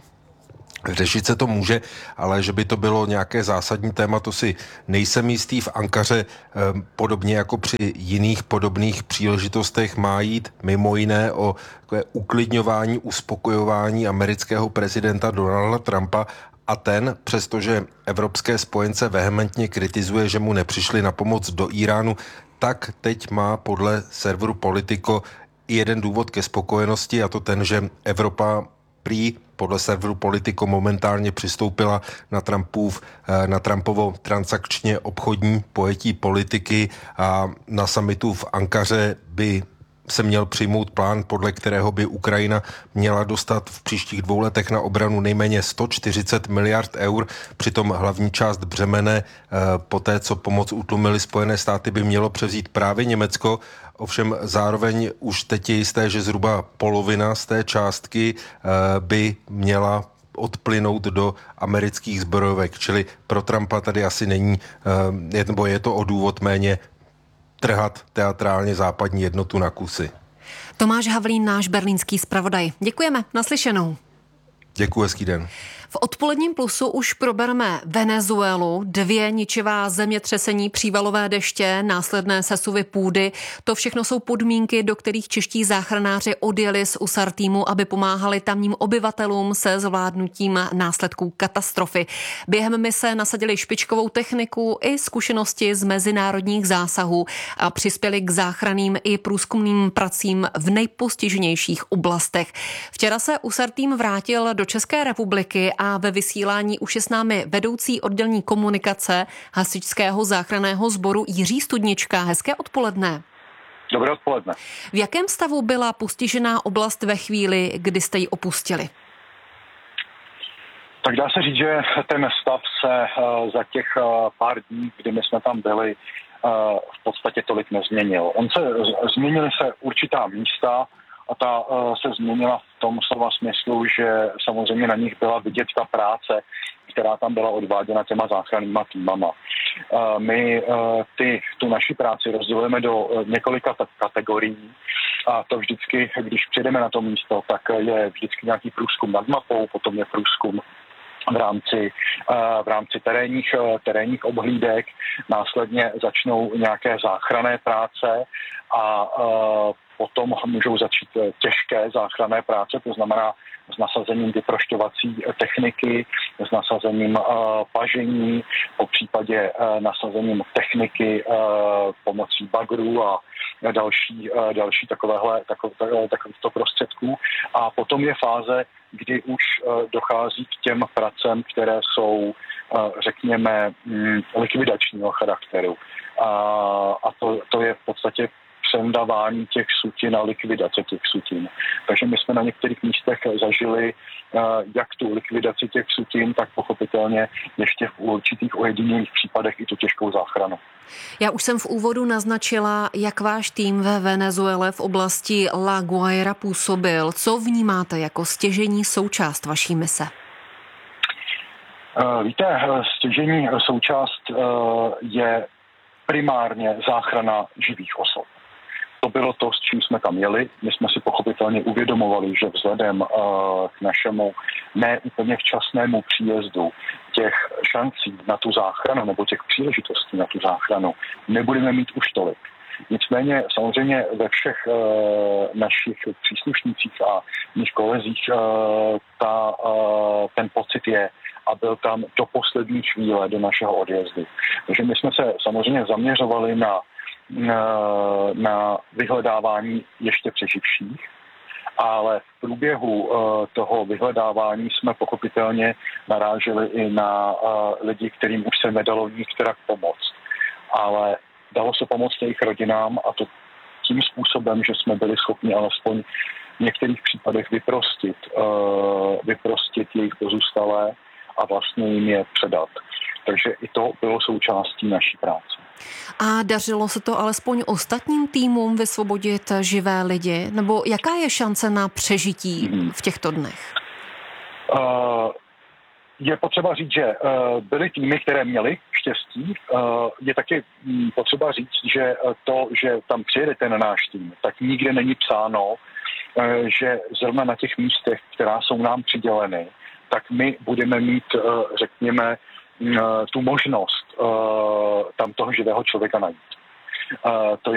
Řešit se to může, ale že by to bylo nějaké zásadní téma, to si nejsem jistý. V Ankaře podobně jako při jiných podobných příležitostech má jít mimo jiné o takové uklidňování, uspokojování amerického prezidenta Donalda Trumpa a ten, přestože evropské spojence vehementně kritizuje, že mu nepřišli na pomoc do Iránu, tak teď má podle serveru Politico jeden důvod ke spokojenosti a to ten, že Evropa prý podle serveru Politico momentálně přistoupila na Trumpův, na Trumpovo transakčně obchodní pojetí politiky a na summitu v Ankaře by se měl přijmout plán, podle kterého by Ukrajina měla dostat v příštích dvou letech na obranu nejméně sto čtyřicet miliard eur. Přitom hlavní část břemene po té, co pomoc utlumily Spojené státy, by mělo převzít právě Německo. Ovšem zároveň už teď je jisté, že zhruba polovina z té částky by měla odplynout do amerických zbrojovek. Čili pro Trumpa tady asi není, nebo je to o důvod méně trhat teatrálně západní jednotu na kusy. Tomáš Havlín, náš berlínský zpravodaj. Děkujeme, naslyšenou. Děkuji, hezký den. V odpoledním plusu už probereme Venezuelu, dvě ničivá zemětřesení, přívalové deště, následné sesuvy půdy. To všechno jsou podmínky, do kterých čeští záchranáři odjeli z U S A R týmu, aby pomáhali tamním obyvatelům se zvládnutím následků katastrofy. Během mise nasadili špičkovou techniku i zkušenosti z mezinárodních zásahů a přispěli k záchranným i průzkumným pracím v nejpostiženějších oblastech. Včera se U S A R tým vrátil do České republiky a ve vysílání už je s námi vedoucí oddělení komunikace Hasičského záchranného sboru Jiří Studnička. Hezké odpoledne. Dobré odpoledne. V jakém stavu byla postižená oblast ve chvíli, kdy jste ji opustili? Tak dá se říct, že ten stav se za těch pár dní, kdy my jsme tam byli, v podstatě tolik nezměnil. On se, změnily se určitá místa, a ta uh, se změnila v tom slova smyslu, že samozřejmě na nich byla vidět ta práce, která tam byla odváděna těma záchrannýma týmama. Uh, my uh, ty, tu naši práci rozdělujeme do uh, několika t- kategorií a to vždycky, když přijdeme na to místo, tak je vždycky nějaký průzkum nad mapou, potom je průzkum v rámci, v rámci terénních, terénních obhlídek, následně začnou nějaké záchranné práce a potom můžou začít těžké záchranné práce, to znamená s nasazením vyprošťovací techniky, s nasazením pažení, po případě nasazením techniky pomocí bagrů a další, další takovéhle, takové, takovýchto prostředků. A potom je fáze, kdy už dochází k těm pracem, které jsou, řekněme, likvidačního charakteru. A to, to je v podstatě přendávání těch sutin a likvidace těch sutin. Takže my jsme na některých místech zažili jak tu likvidaci těch sutin, tak pochopitelně ještě v určitých ojedinělých případech i tu těžkou záchranu. Já už jsem v úvodu naznačila, jak váš tým ve Venezuele v oblasti La Guaira působil. Co vnímáte jako stěžejní součást vaší mise? Víte, stěžejní součást je primárně záchrana živých osob. To bylo to, s čím jsme tam jeli. My jsme si pochopitelně uvědomovali, že vzhledem uh, k našemu neúplně včasnému příjezdu těch šancí na tu záchranu nebo těch příležitostí na tu záchranu nebudeme mít už tolik. Nicméně samozřejmě ve všech uh, našich příslušnících a mých kolezích uh, ta, uh, ten pocit je a byl tam do poslední chvíle do našeho odjezdu. Takže my jsme se samozřejmě zaměřovali na na vyhledávání ještě přeživších, ale v průběhu toho vyhledávání jsme pochopitelně naráželi i na lidi, kterým už se nedalo nikterak pomoct. Ale dalo se pomoct jejich rodinám a to tím způsobem, že jsme byli schopni alespoň v některých případech vyprostit, vyprostit jejich pozůstalé a vlastně jim je předat. Takže i to bylo součástí naší práce. A dařilo se to alespoň ostatním týmům vysvobodit živé lidi? Nebo jaká je šance na přežití v těchto dnech? Uh, je potřeba říct, že uh, byly týmy, které měly štěstí. Uh, je taky um, potřeba říct, že to, že tam přijede ten náš tým, tak nikde není psáno, uh, že zrovna na těch místech, která jsou nám přiděleny, tak my budeme mít, uh, řekněme, tu možnost uh, tam toho živého člověka najít. Uh, to